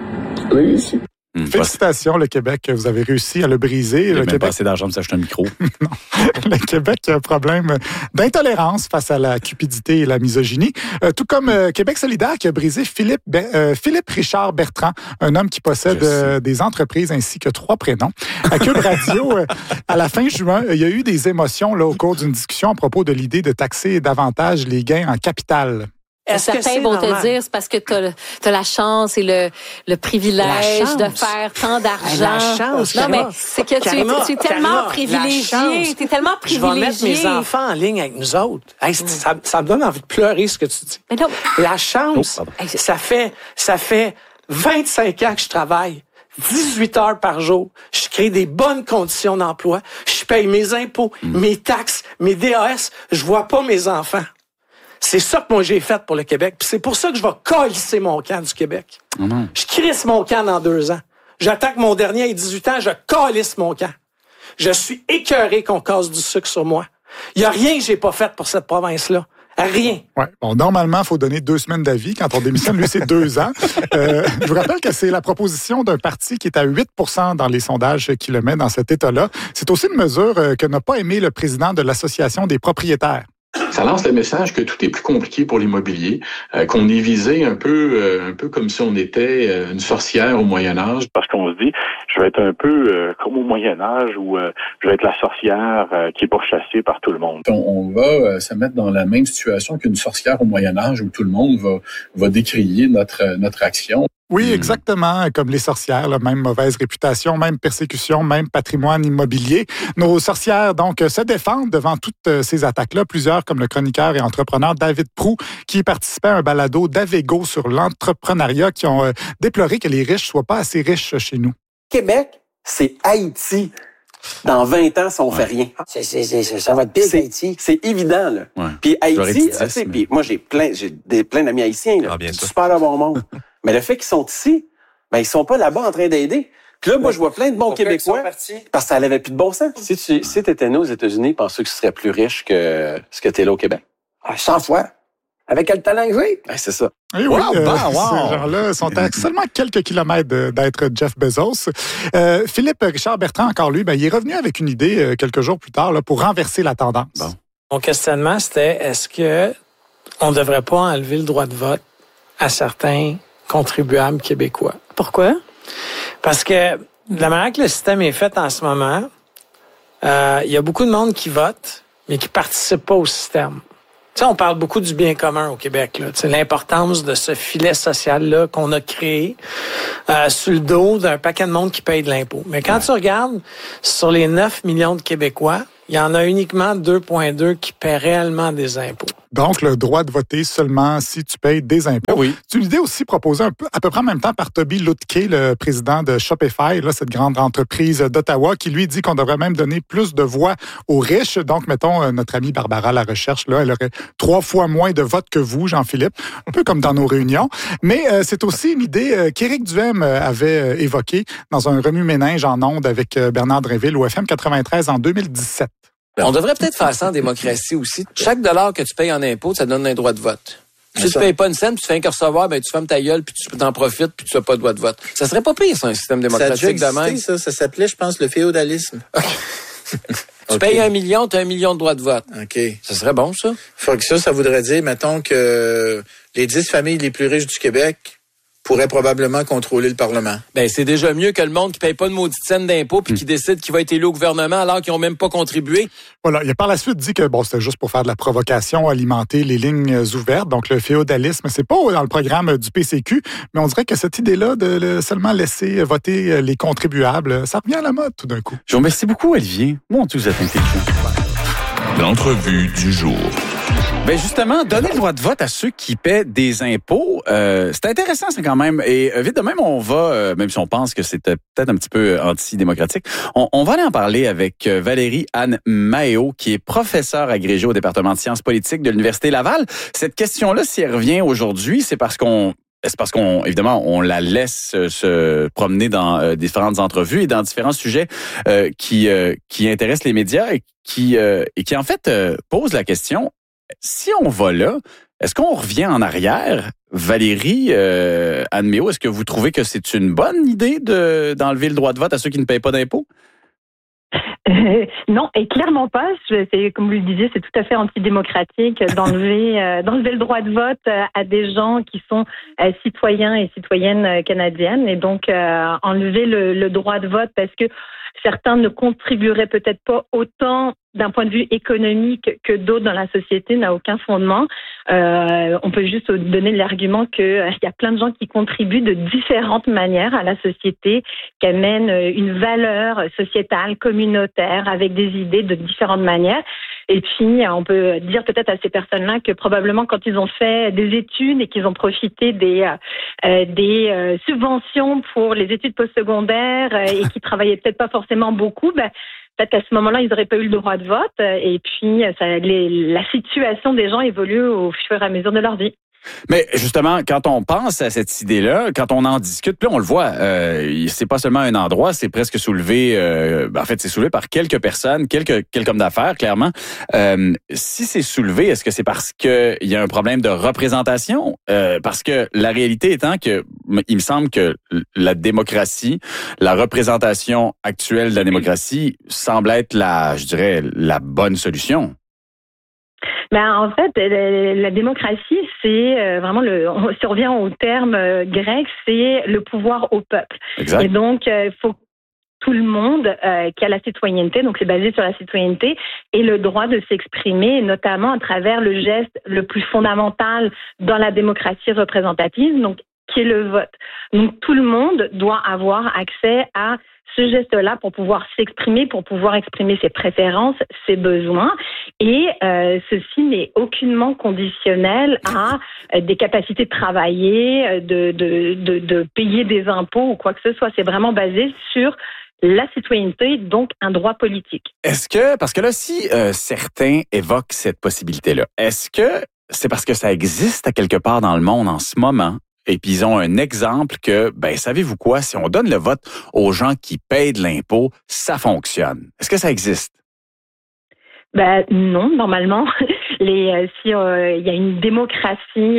Réussi. Félicitations, le Québec, vous avez réussi à le briser. Il n'a pas assez d'argent pour s'acheter un micro. Non. Le Québec a un problème d'intolérance face à la cupidité et la misogynie. Tout comme Québec solidaire qui a brisé Philippe Richard Bertrand, un homme qui possède des entreprises ainsi que 3 prénoms. À Cube Radio, à la fin juin, il y a eu des émotions là, au cours d'une discussion à propos de l'idée de taxer davantage les gains en capital. Certains vont te dire c'est parce que t'as la chance et le privilège de faire tant d'argent. La chance, non, mais c'est que tu es tellement privilégié. Tu es tellement privilégié. Je vais mettre mes enfants en ligne avec nous autres. Hey, ça me donne envie de pleurer ce que tu dis. Mais non. La chance, ça fait 25 ans que je travaille. 18 heures par jour. Je crée des bonnes conditions d'emploi. Je paye mes impôts, mes taxes, mes DAS. Je vois pas mes enfants. C'est ça que moi j'ai fait pour le Québec. Puis c'est pour ça que je vais calisser mon camp du Québec. Je crisse mon camp dans 2 ans. J'attaque mon dernier à 18 ans, je calisse mon camp. Je suis écœuré qu'on casse du sucre sur moi. Il y a rien que j'ai pas fait pour cette province-là. Rien. Ouais. Bon, normalement, il faut donner 2 semaines d'avis. Quand on démissionne, lui, c'est 2 ans. Je vous rappelle que c'est la proposition d'un parti qui est à 8 % dans les sondages qui le met dans cet état-là. C'est aussi une mesure que n'a pas aimé le président de l'Association des propriétaires. Ça lance le message que tout est plus compliqué pour l'immobilier, qu'on est visé un peu comme si on était une sorcière au Moyen-Âge. Parce qu'on se dit, je vais être un peu comme au Moyen-Âge où je vais être la sorcière qui est pourchassée par tout le monde. On va se mettre dans la même situation qu'une sorcière au Moyen-Âge où tout le monde va décrier notre action. Oui, exactement, comme les sorcières, là, même mauvaise réputation, même persécution, même patrimoine immobilier. Nos sorcières, donc, se défendent devant toutes ces attaques-là. Plusieurs, comme le chroniqueur et entrepreneur David Proulx, qui participait à un balado d'Avego sur l'entrepreneuriat, qui ont déploré que les riches soient pas assez riches chez nous. Québec, c'est Haïti. Dans 20 ans, si on fait rien. Ça va être pire qu'Haïti. C'est évident, là. Ouais. Puis Haïti, tu sais, puis moi, j'ai plein d'amis haïtiens, là. Bien sûr. Super de bon monde. Mais le fait qu'ils sont ici, ben, ils sont pas là-bas en train d'aider. Puis là, moi, je vois plein de bons Québécois. Parce que ça n'avait plus de bon sens. Si t'étais né aux États-Unis, penses-tu que tu serais plus riche que ce que t'es là au Québec? 100 fois. Avec le talent que j'ai. Ben, c'est ça. Et oui, ces gens-là sont à seulement quelques kilomètres d'être Jeff Bezos. Philippe Richard Bertrand, encore lui, il est revenu avec une idée quelques jours plus tard là, pour renverser la tendance. Bon. Mon questionnement, c'était est-ce que on ne devrait pas enlever le droit de vote à certains contribuables québécois? Pourquoi? Parce que de la manière que le système est fait en ce moment, il y a beaucoup de monde qui vote, mais qui ne participe pas au système. Tu sais, on parle beaucoup du bien commun au Québec, là. Tu sais, l'importance de ce filet social-là qu'on a créé sur le dos d'un paquet de monde qui paye de l'impôt. Mais quand tu regardes sur les 9 millions de Québécois, il y en a uniquement 2,2 qui paient réellement des impôts. Donc, le droit de voter seulement si tu payes des impôts. Oui. C'est une idée aussi proposée à peu près en même temps par Toby Lutke, le président de Shopify, là, cette grande entreprise d'Ottawa, qui lui dit qu'on devrait même donner plus de voix aux riches. Donc, mettons, notre amie Barbara Larecherche, là, elle aurait 3 fois moins de votes que vous, Jean-Philippe, un peu comme dans nos réunions. Mais c'est aussi une idée qu'Éric Duhem avait évoquée dans un remue-ménage en ondes avec Bernard Drinville au FM 93 en 2017. On devrait peut-être faire ça en démocratie aussi. Chaque dollar que tu payes en impôt, ça te donne un droit de vote. Si tu payes pas une scène, puis tu fais un que recevoir, tu fermes ta gueule, puis tu t'en profites, puis tu n'as pas de droit de vote. Ça serait pas pire, ça, un système démocratique de même. Ça s'appelait, je pense, le féodalisme. Tu payes 1 million, tu as 1 million de droits de vote. OK. Ça serait bon, ça? Faut que ça voudrait dire, mettons, que les 10 familles les plus riches du Québec pourrait probablement contrôler le Parlement. Ben, c'est déjà mieux que le monde qui paye pas de maudite scène d'impôt puis qui décide qu'il va être élu au gouvernement alors qu'ils ont même pas contribué. Voilà. Il a par la suite dit que, c'était juste pour faire de la provocation, alimenter les lignes ouvertes. Donc, le féodalisme, c'est pas dans le programme du PCQ, mais on dirait que cette idée-là de seulement laisser voter les contribuables, ça revient à la mode tout d'un coup. Je vous remercie beaucoup, Olivier. Mon Dieu, vous êtes intelligent. L'entrevue du jour. Ben justement, donner le droit de vote à ceux qui paient des impôts, c'est intéressant, c'est quand même. Et vite de même, on va, même si on pense que c'est peut-être un petit peu antidémocratique, on va aller en parler avec Valérie Anne Maheo, qui est professeure agrégée au département de sciences politiques de l'Université Laval. Cette question-là, si elle revient aujourd'hui, c'est parce qu'on évidemment, on la laisse se promener dans différentes entrevues et dans différents sujets qui intéressent les médias et qui en fait posent la question. Si on va là, est-ce qu'on revient en arrière? Valérie, Anne Maheo, est-ce que vous trouvez que c'est une bonne idée d'enlever le droit de vote à ceux qui ne payent pas d'impôts? Non, et clairement pas. C'est, comme vous le disiez, c'est tout à fait antidémocratique d'enlever le droit de vote à des gens qui sont citoyens et citoyennes canadiennes. Et donc, enlever le droit de vote parce que certains ne contribueraient peut-être pas autant d'un point de vue économique que d'autres dans la société n'a aucun fondement. On peut juste donner l'argument qu'il y a plein de gens qui contribuent de différentes manières à la société, qui amènent une valeur sociétale, communautaire, avec des idées de différentes manières. Et puis, on peut dire peut-être à ces personnes-là que probablement quand ils ont fait des études et qu'ils ont profité des subventions pour les études postsecondaires et qui travaillaient peut-être pas forcément beaucoup, peut-être qu'à ce moment-là, ils n'auraient pas eu le droit de vote. Et puis, la situation des gens évolue au fur et à mesure de leur vie. Mais justement, quand on pense à cette idée-là, quand on en discute, puis on le voit, c'est pas seulement un endroit, c'est presque soulevé. En fait, c'est soulevé par quelques personnes, quelques hommes d'affaires, clairement. Si c'est soulevé, est-ce que c'est parce que il y a un problème de représentation? Parce que la réalité étant que il me semble que la démocratie, la représentation actuelle de la démocratie semble être la bonne solution. En fait, la démocratie, c'est vraiment si on revient au terme grec, c'est le pouvoir au peuple. Exact. Et donc, il faut tout le monde qui a la citoyenneté, donc c'est basé sur la citoyenneté, et le droit de s'exprimer, notamment à travers le geste le plus fondamental dans la démocratie représentative, donc qui est le vote. Donc tout le monde doit avoir accès à ce geste-là pour pouvoir s'exprimer, pour pouvoir exprimer ses préférences, ses besoins. Et ceci n'est aucunement conditionnel à des capacités de travailler, de payer des impôts ou quoi que ce soit. C'est vraiment basé sur la citoyenneté, donc un droit politique. Est-ce que, parce que là, si certains évoquent cette possibilité-là, est-ce que c'est parce que ça existe à quelque part dans le monde en ce moment? Et puis, ils ont un exemple que, savez-vous quoi? Si on donne le vote aux gens qui payent de l'impôt, ça fonctionne. Est-ce que ça existe? Non, normalement. il y a une démocratie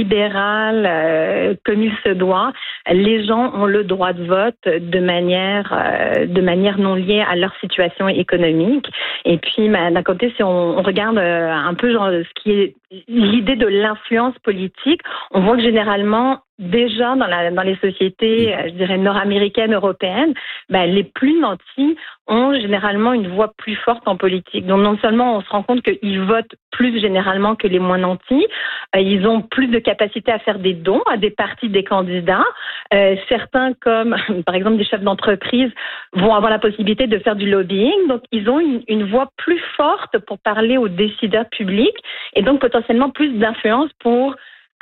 libérale comme il se doit, les gens ont le droit de vote de manière non liée à leur situation économique. Et puis, d'un côté, si on regarde un peu genre, ce qui est l'idée de l'influence politique, on voit que généralement, déjà dans les sociétés, je dirais nord-américaines, européennes, les plus nantis ont généralement une voix plus forte en politique. Donc non seulement on se rend compte qu'ils votent plus généralement que les moins nantis, ils ont plus de capacité à faire des dons à des partis des candidats. Certains, comme par exemple des chefs d'entreprise, vont avoir la possibilité de faire du lobbying. Donc ils ont une voix plus forte pour parler aux décideurs publics et donc potentiellement plus d'influence pour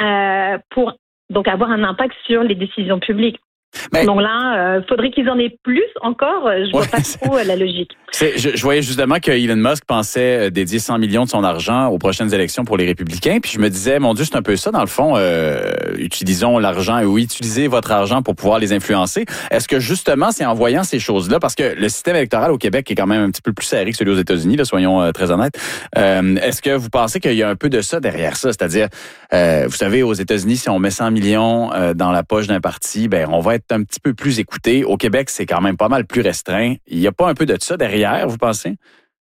donc avoir un impact sur les décisions publiques. Donc là, faudrait qu'ils en aient plus encore. Je vois pas trop la logique. Je voyais justement que Elon Musk pensait dédier 100 millions de son argent aux prochaines élections pour les républicains. Puis je me disais, mon Dieu, c'est un peu ça dans le fond. Utilisons l'argent ou utilisez votre argent pour pouvoir les influencer. Est-ce que justement, c'est en voyant ces choses-là, parce que le système électoral au Québec est quand même un petit peu plus serré que celui aux États-Unis, là, soyons très honnêtes. Est-ce que vous pensez qu'il y a un peu de ça derrière ça? C'est-à-dire, vous savez, aux États-Unis, si on met 100 millions dans la poche d'un parti, on va être un petit peu plus écouté. Au Québec, c'est quand même pas mal plus restreint. Il n'y a pas un peu de ça derrière, vous pensez?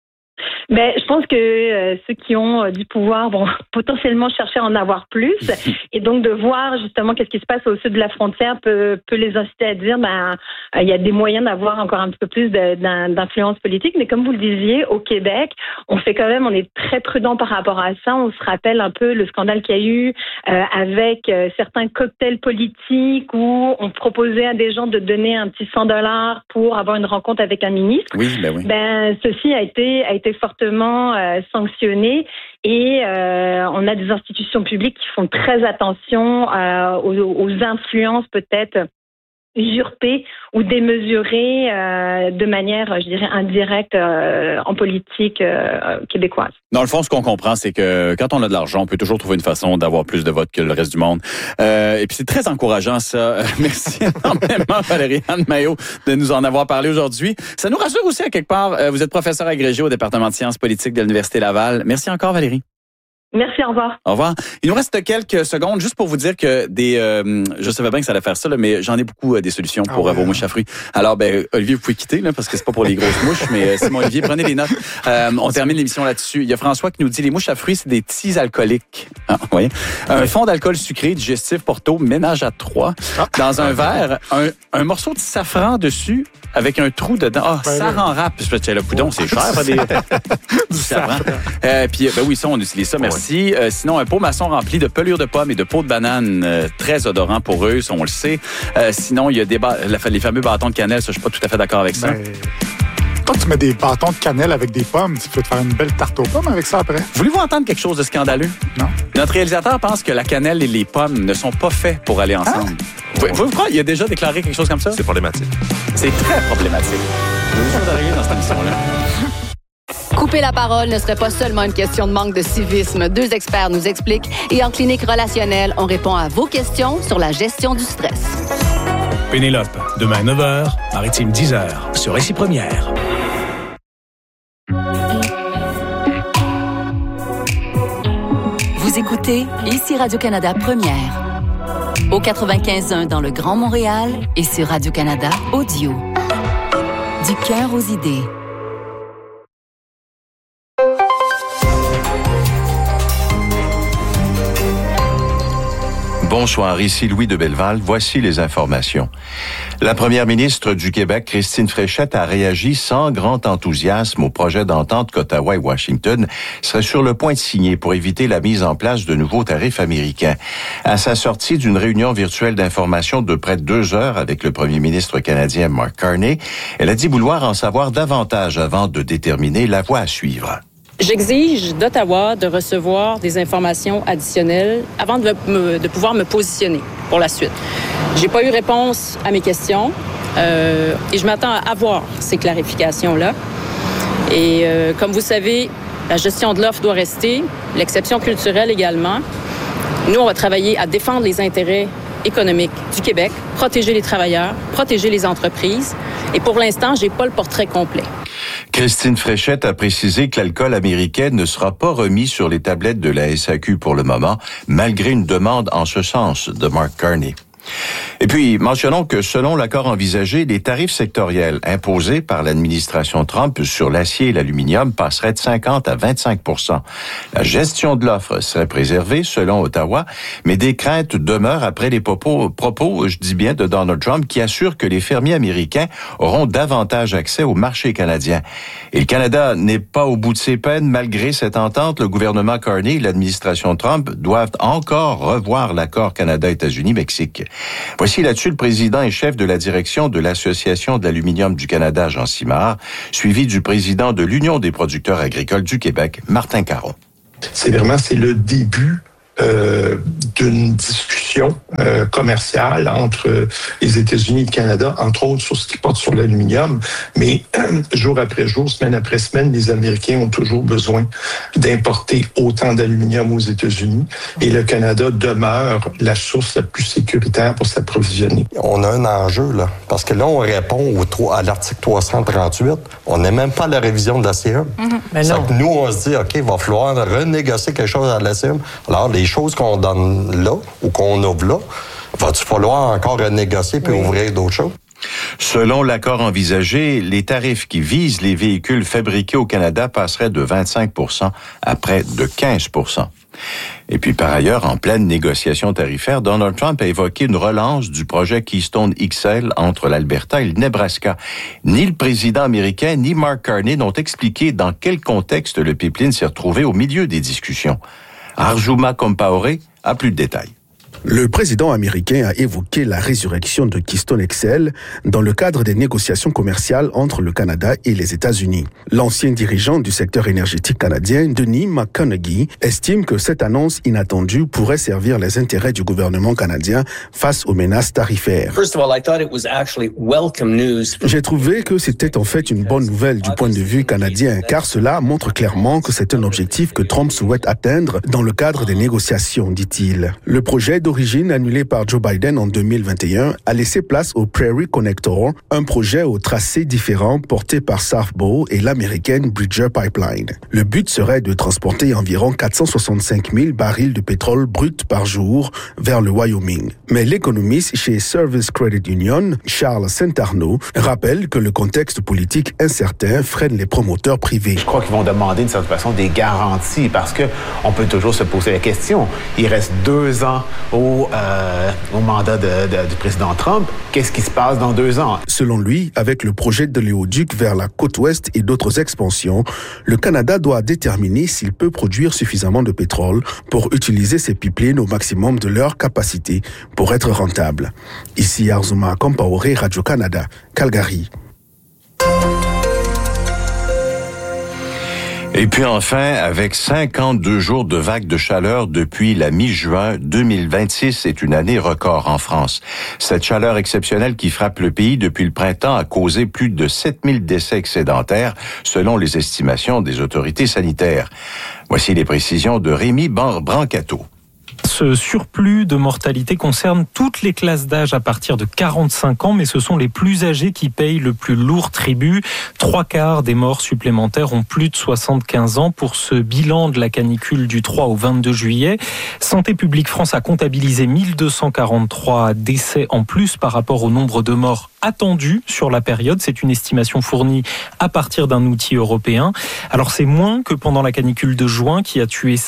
Je pense que ceux qui ont du pouvoir vont potentiellement chercher à en avoir plus et donc de voir justement qu'est-ce qui se passe au sud de la frontière peut les inciter à dire il y a des moyens d'avoir encore un petit peu plus d'influence politique. Mais comme vous le disiez, au Québec, on est très prudent par rapport à ça. On se rappelle un peu le scandale qu'il y a eu avec certains cocktails politiques où on proposait à des gens de donner un petit $100 pour avoir une rencontre avec un ministre. Oui. Ceci a été fortement sanctionné et on a des institutions publiques qui font très attention aux influences peut-être usurpées ou démesurées de manière, je dirais, indirecte en politique québécoise. Dans le fond, ce qu'on comprend, c'est que quand on a de l'argent, on peut toujours trouver une façon d'avoir plus de votes que le reste du monde. Et puis c'est très encourageant, ça. Merci énormément, Valérie-Anne Maillot, de nous en avoir parlé aujourd'hui. Ça nous rassure aussi à quelque part. Vous êtes professeur agrégé au département de sciences politiques de l'Université Laval. Merci encore, Valérie. Merci, au revoir. Au revoir. Il nous reste quelques secondes juste pour vous dire que je savais bien que ça allait faire ça, là, mais j'en ai beaucoup des solutions pour vos mouches à fruits. Alors, Olivier, vous pouvez quitter, là, parce que c'est pas pour les grosses mouches, mais Simon Olivier, prenez des notes. On termine l'émission là-dessus. Il y a François qui nous dit les mouches à fruits, c'est des teas alcooliques. Vous voyez? Un fond d'alcool sucré, digestif, Porto, ménage à 3. Dans un verre, un morceau de safran dessus, avec un trou dedans. Ça rend rap. Le poudon, c'est cher. Du safran. Puis, oui, ça, on utilise ça, merci. Sinon, un pot maçon rempli de pelure de pommes et de peau de banane, très odorant pour eux, ça, on le sait. Sinon, il y a les fameux bâtons de cannelle, ça, je suis pas tout à fait d'accord avec ça. Quand tu mets des bâtons de cannelle avec des pommes, tu peux te faire une belle tarte aux pommes avec ça après. Voulez-vous entendre quelque chose de scandaleux? Non. Notre réalisateur pense que la cannelle et les pommes ne sont pas faits pour aller ensemble. Vous croyez, il a déjà déclaré quelque chose comme ça? C'est problématique. C'est très problématique. Il y a des choses à régler dans cette émission-là. Couper la parole ne serait pas seulement une question de manque de civisme. 2 experts nous expliquent et en clinique relationnelle, on répond à vos questions sur la gestion du stress. Pénélope, demain 9h, Maritime 10h, sur Récit Première. Vous écoutez ici Radio-Canada Première. Au 95.1 dans le Grand Montréal et sur Radio-Canada Audio. Du cœur aux idées. Bonsoir, ici Louis de Belleval. Voici les informations. La première ministre du Québec, Christine Fréchette, a réagi sans grand enthousiasme au projet d'entente qu'Ottawa et Washington seraient sur le point de signer pour éviter la mise en place de nouveaux tarifs américains. À sa sortie d'une réunion virtuelle d'information de près de 2 heures avec le premier ministre canadien Mark Carney, elle a dit vouloir en savoir davantage avant de déterminer la voie à suivre. J'exige d'Ottawa de recevoir des informations additionnelles avant de pouvoir me positionner pour la suite. J'ai pas eu réponse à mes questions et je m'attends à avoir ces clarifications-là. Et comme vous savez, la gestion de l'offre doit rester, l'exception culturelle également. Nous, on va travailler à défendre les intérêts économiques du Québec, protéger les travailleurs, protéger les entreprises. Et pour l'instant, j'ai pas le portrait complet. Christine Fréchette a précisé que l'alcool américain ne sera pas remis sur les tablettes de la SAQ pour le moment, malgré une demande en ce sens de Mark Carney. Et puis, mentionnons que selon l'accord envisagé, les tarifs sectoriels imposés par l'administration Trump sur l'acier et l'aluminium passeraient de 50 à 25 %. La gestion de l'offre serait préservée, selon Ottawa, mais des craintes demeurent après les propos, je dis bien, de Donald Trump, qui assure que les fermiers américains auront davantage accès au marché canadien. Et le Canada n'est pas au bout de ses peines. Malgré cette entente, le gouvernement Carney et l'administration Trump doivent encore revoir l'accord Canada-États-Unis-Mexique. Voici là-dessus le président et chef de la direction de l'Association de l'aluminium du Canada, Jean Simard, suivi du président de l'Union des producteurs agricoles du Québec, Martin Caron. C'est le début d'une discussion commerciale entre les États-Unis et le Canada, entre autres sur ce qui porte sur l'aluminium. Mais jour après jour, semaine après semaine, les Américains ont toujours besoin d'importer autant d'aluminium aux États-Unis et le Canada demeure la source la plus sécuritaire pour s'approvisionner. On a un enjeu, là, parce que là, on répond à l'article 338. On n'est même pas à la révision de l'ACM. Nous, on se dit, OK, il va falloir renégocier quelque chose à l'ACM. Alors, les choses qu'on donne là ou qu'on ouvre là, va-t-il falloir encore renégocier puis ouvrir d'autres choses? Selon l'accord envisagé, les tarifs qui visent les véhicules fabriqués au Canada passeraient de 25 % à près de 15 %. Et puis, par ailleurs, en pleine négociation tarifaire, Donald Trump a évoqué une relance du projet Keystone XL entre l'Alberta et le Nebraska. Ni le président américain, ni Mark Carney n'ont expliqué dans quel contexte le pipeline s'est retrouvé au milieu des discussions. Arjuma Compaoré a plus de détails. Le président américain a évoqué la résurrection de Keystone XL dans le cadre des négociations commerciales entre le Canada et les États-Unis. L'ancien dirigeant du secteur énergétique canadien, Denis McConaughey, estime que cette annonce inattendue pourrait servir les intérêts du gouvernement canadien face aux menaces tarifaires. J'ai trouvé que c'était en fait une bonne nouvelle du point de vue canadien, car cela montre clairement que c'est un objectif que Trump souhaite atteindre dans le cadre des négociations, dit-il. Le projet d'origine annulé par Joe Biden en 2021 a laissé place au Prairie Connector, un projet au tracé différent porté par South Bow et l'américaine Bridger Pipeline. Le but serait de transporter environ 465 000 barils de pétrole brut par jour vers le Wyoming. Mais l'économiste chez Service Credit Union, Charles Saint-Arnaud, rappelle que le contexte politique incertain freine les promoteurs privés. Je crois qu'ils vont demander d'une certaine façon des garanties parce que on peut toujours se poser la question. Il reste 2 ans au mandat du président Trump. Qu'est-ce qui se passe dans 2 ans? Selon lui, avec le projet de l'éoduc vers la côte ouest et d'autres expansions, le Canada doit déterminer s'il peut produire suffisamment de pétrole pour utiliser ces pipelines au maximum de leur capacité pour être rentable. Ici Arjuma Compaoré, Radio-Canada, Calgary. Et puis enfin, avec 52 jours de vagues de chaleur depuis la mi-juin, 2026 est une année record en France. Cette chaleur exceptionnelle qui frappe le pays depuis le printemps a causé plus de 7000 décès excédentaires, selon les estimations des autorités sanitaires. Voici les précisions de Rémi Brancato. Ce surplus de mortalité concerne toutes les classes d'âge à partir de 45 ans, mais ce sont les plus âgés qui payent le plus lourd tribut. 3/4 des morts supplémentaires ont plus de 75 ans pour ce bilan de la canicule du 3 au 22 juillet. Santé publique France a comptabilisé 1243 décès en plus par rapport au nombre de morts attendus sur la période. C'est une estimation fournie à partir d'un outil européen. Alors c'est moins que pendant la canicule de juin qui a tué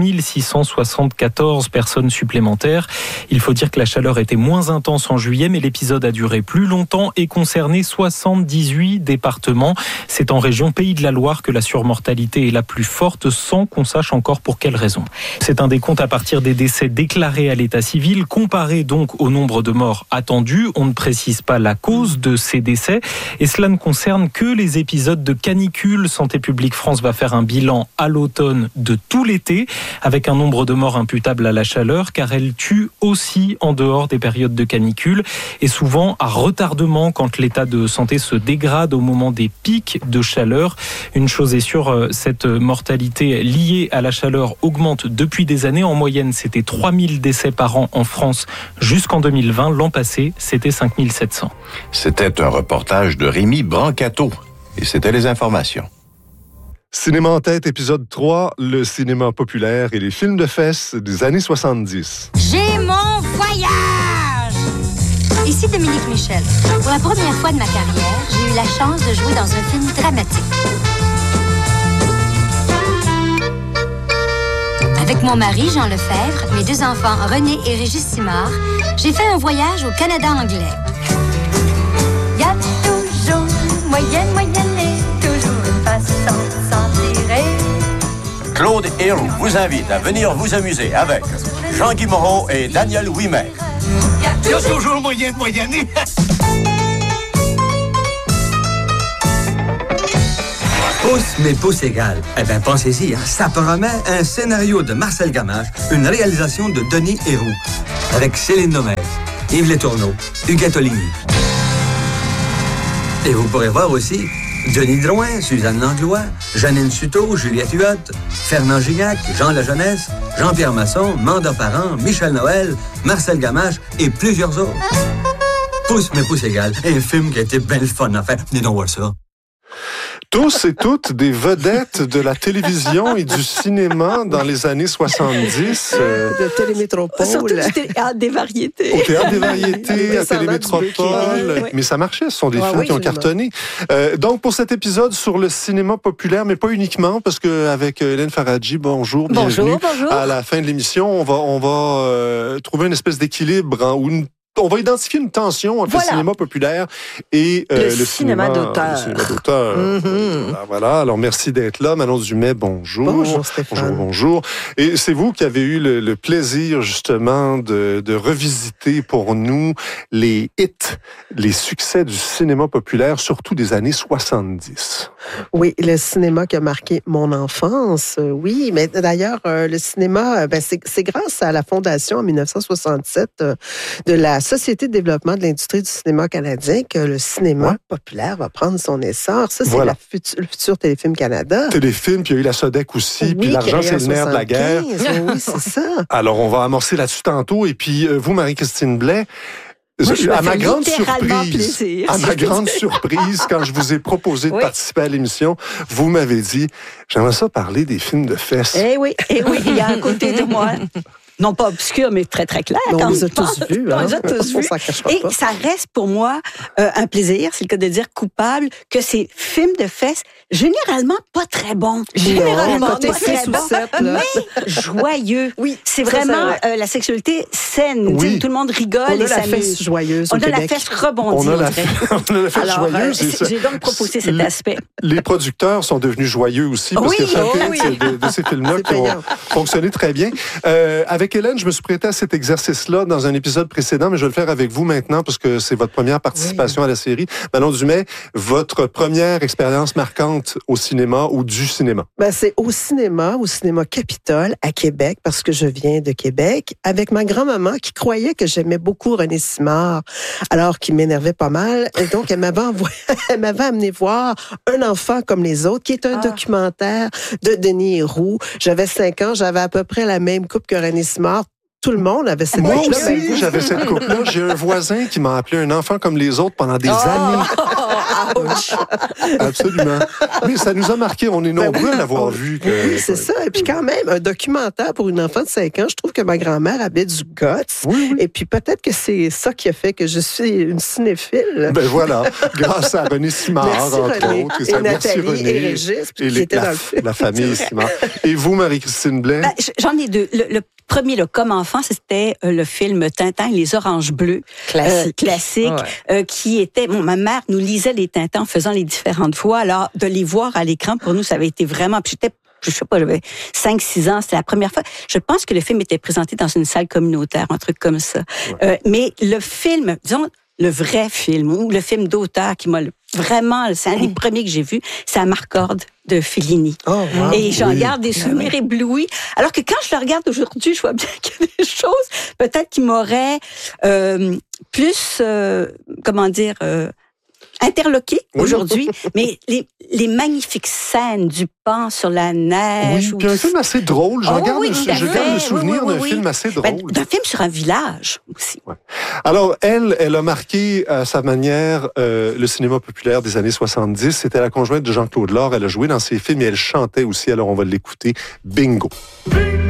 5674 personnes supplémentaires. Il faut dire que la chaleur était moins intense en juillet, mais l'épisode a duré plus longtemps et concerné 78 départements. C'est en région Pays de la Loire que la surmortalité est la plus forte, sans qu'on sache encore pour quelle raison. C'est un décompte à partir des décès déclarés à l'état civil, comparé donc au nombre de morts attendus. On ne précise pas la cause de ces décès et cela ne concerne que les épisodes de canicule. Santé publique France va faire un bilan à l'automne de tout l'été avec un nombre de morts imputables à la chaleur, car elle tue aussi en dehors des périodes de canicule et souvent à retardement quand l'état de santé se dégrade au moment des pics de chaleur. Une chose est sûre, cette mortalité liée à la chaleur augmente depuis des années. En moyenne, c'était 3000 décès par an en France jusqu'en 2020. L'an passé, c'était 5700. C'était un reportage de Rémi Brancato. Et c'était les informations. Cinéma en tête, épisode 3, le cinéma populaire et les films de fesses des années 70. J'ai mon voyage! Ici Dominique Michel. Pour la première fois de ma carrière, j'ai eu la chance de jouer dans un film dramatique. Avec mon mari, Jean Lefebvre, mes 2 enfants, René et Régis Simard, j'ai fait un voyage au Canada anglais. Il y a toujours moyenne et toujours une façon de s'en tirer. Claude Héroux vous invite à venir vous amuser avec Jean-Guy Moreau et Daniel Ouimet. Il y a toujours moyen de moyenner. Pouce, mais pouce égal. Eh bien, pensez-y, hein, ça promet un scénario de Marcel Gamache, une réalisation de Denis Héroux, avec Céline Nomès, Yves Letourneau, Huguette Oligny. Et vous pourrez voir aussi Denis Drouin, Suzanne Langlois, Janine Suteau, Juliette Huot, Fernand Gignac, Jean Lajeunesse, Jean-Pierre Masson, Manda Parent, Michel Noël, Marcel Gamache et plusieurs autres. Pouce, mais pouce égal. Un film qui a été bien le fun à faire. Venez donc voir ça. Tous et toutes des vedettes de la télévision et du cinéma dans les années 70. De Télémétropole. Surtout du théâtre des variétés. Au théâtre des variétés, à Télémétropole. Oui. Mais ça marchait, ce sont des films qui ont cartonné. Donc, pour cet épisode sur le cinéma populaire, mais pas uniquement, parce qu'avec Hélène Faradji, bonjour, bienvenue. Bonjour. À la fin de l'émission, on va trouver une espèce d'équilibre où on va identifier une tension entre le cinéma populaire et le cinéma d'auteur. Voilà. Alors, merci d'être là. Manon Dumais, bonjour. Bonjour, Stéphane. Bonjour. Et c'est vous qui avez eu le plaisir, justement, de revisiter pour nous les hits, les succès du cinéma populaire, surtout des années 70. Oui, le cinéma qui a marqué mon enfance, oui. Mais d'ailleurs, le cinéma, c'est grâce à la fondation en 1967 de la Société de développement de l'industrie du cinéma canadien que le cinéma populaire va prendre son essor. Ça, c'est le futur Téléfilm Canada. Téléfilm, puis il y a eu la Sodec aussi, puis l'argent, c'est le nerf de la guerre. Oui, c'est ça. Alors, on va amorcer là-dessus tantôt. Et puis, vous, Marie-Christine Blais, à ma grande surprise, quand je vous ai proposé de participer à l'émission, vous m'avez dit, j'aimerais ça parler des films de fesses. Eh oui, il y a un côté de moi. Non pas obscur, mais très, très clair. On les a tous vus. On les a tous vus. Et ça reste pour moi un plaisir, c'est le cas de dire coupable, que ces films de fesses, généralement pas très bons. Généralement pas très bons, mais joyeux. Oui, c'est vraiment la sexualité saine. Oui. Tout le monde rigole et s'amuse. On a la fesse joyeuse On a la fesse rebondie. On a la fesse joyeuse. J'ai donc proposé cet aspect. Les producteurs sont devenus joyeux aussi, parce qu'il y a certains de ces films-là qui ont fonctionné très bien. Avec Hélène, je me suis prêté à cet exercice-là dans un épisode précédent, mais je vais le faire avec vous maintenant parce que c'est votre première participation à la série. Manon Dumais, votre première expérience marquante au cinéma ou du cinéma? C'est au cinéma Capitole à Québec, parce que je viens de Québec, avec ma grand-maman qui croyait que j'aimais beaucoup René Simard, alors qu'il m'énervait pas mal. Et donc, elle m'avait amené voir Un enfant comme les autres, qui est un documentaire de Denis Héroux. J'avais 5 ans, j'avais à peu près la même coupe que René Simard. Tout le monde avait cette coupe-là. Moi aussi, j'avais cette coupe-là. J'ai un voisin qui m'a appelé Un enfant comme les autres pendant des années. Absolument. Mais ça nous a marqué. On est nombreux à l'avoir vu. Oui, c'est ça. Et puis quand même, un documentaire pour une enfant de 5 ans, je trouve que ma grand-mère avait du guts. Et puis peut-être que c'est ça qui a fait que je suis une cinéphile. Voilà. Grâce à René Simard, entre autres. Et Nathalie et Régis, qui étaient dans le film. La famille Simard. Et vous, Marie-Christine Blais? J'en ai 2. Le premier, comme enfant, c'était le film Tintin et les Oranges Bleues. Classique. Qui était... ma mère nous lisait les Tintins en faisant les différentes voix. Alors, de les voir à l'écran, pour nous, ça avait été vraiment... Puis je sais pas, j'avais 5-6 ans, c'était la première fois. Je pense que le film était présenté dans une salle communautaire, un truc comme ça. Mais le film, disons, le vrai film, ou le film d'auteur qui m'a vraiment, c'est un des premiers que j'ai vu, c'est À Marcorde de Fellini. Et j'en garde des souvenirs éblouis. Alors que quand je le regarde aujourd'hui, je vois bien qu'il y a des choses, peut-être qui m'auraient plus, interloqué aujourd'hui, mais les magnifiques scènes du pan sur la neige. Oui, puis un film assez drôle. Je garde le souvenir d'un film assez drôle. D'un film sur un village aussi. Alors, elle a marqué à sa manière le cinéma populaire des années 70. C'était la conjointe de Jean-Claude Lord. Elle a joué dans ses films et elle chantait aussi. Alors, on va l'écouter. Bingo.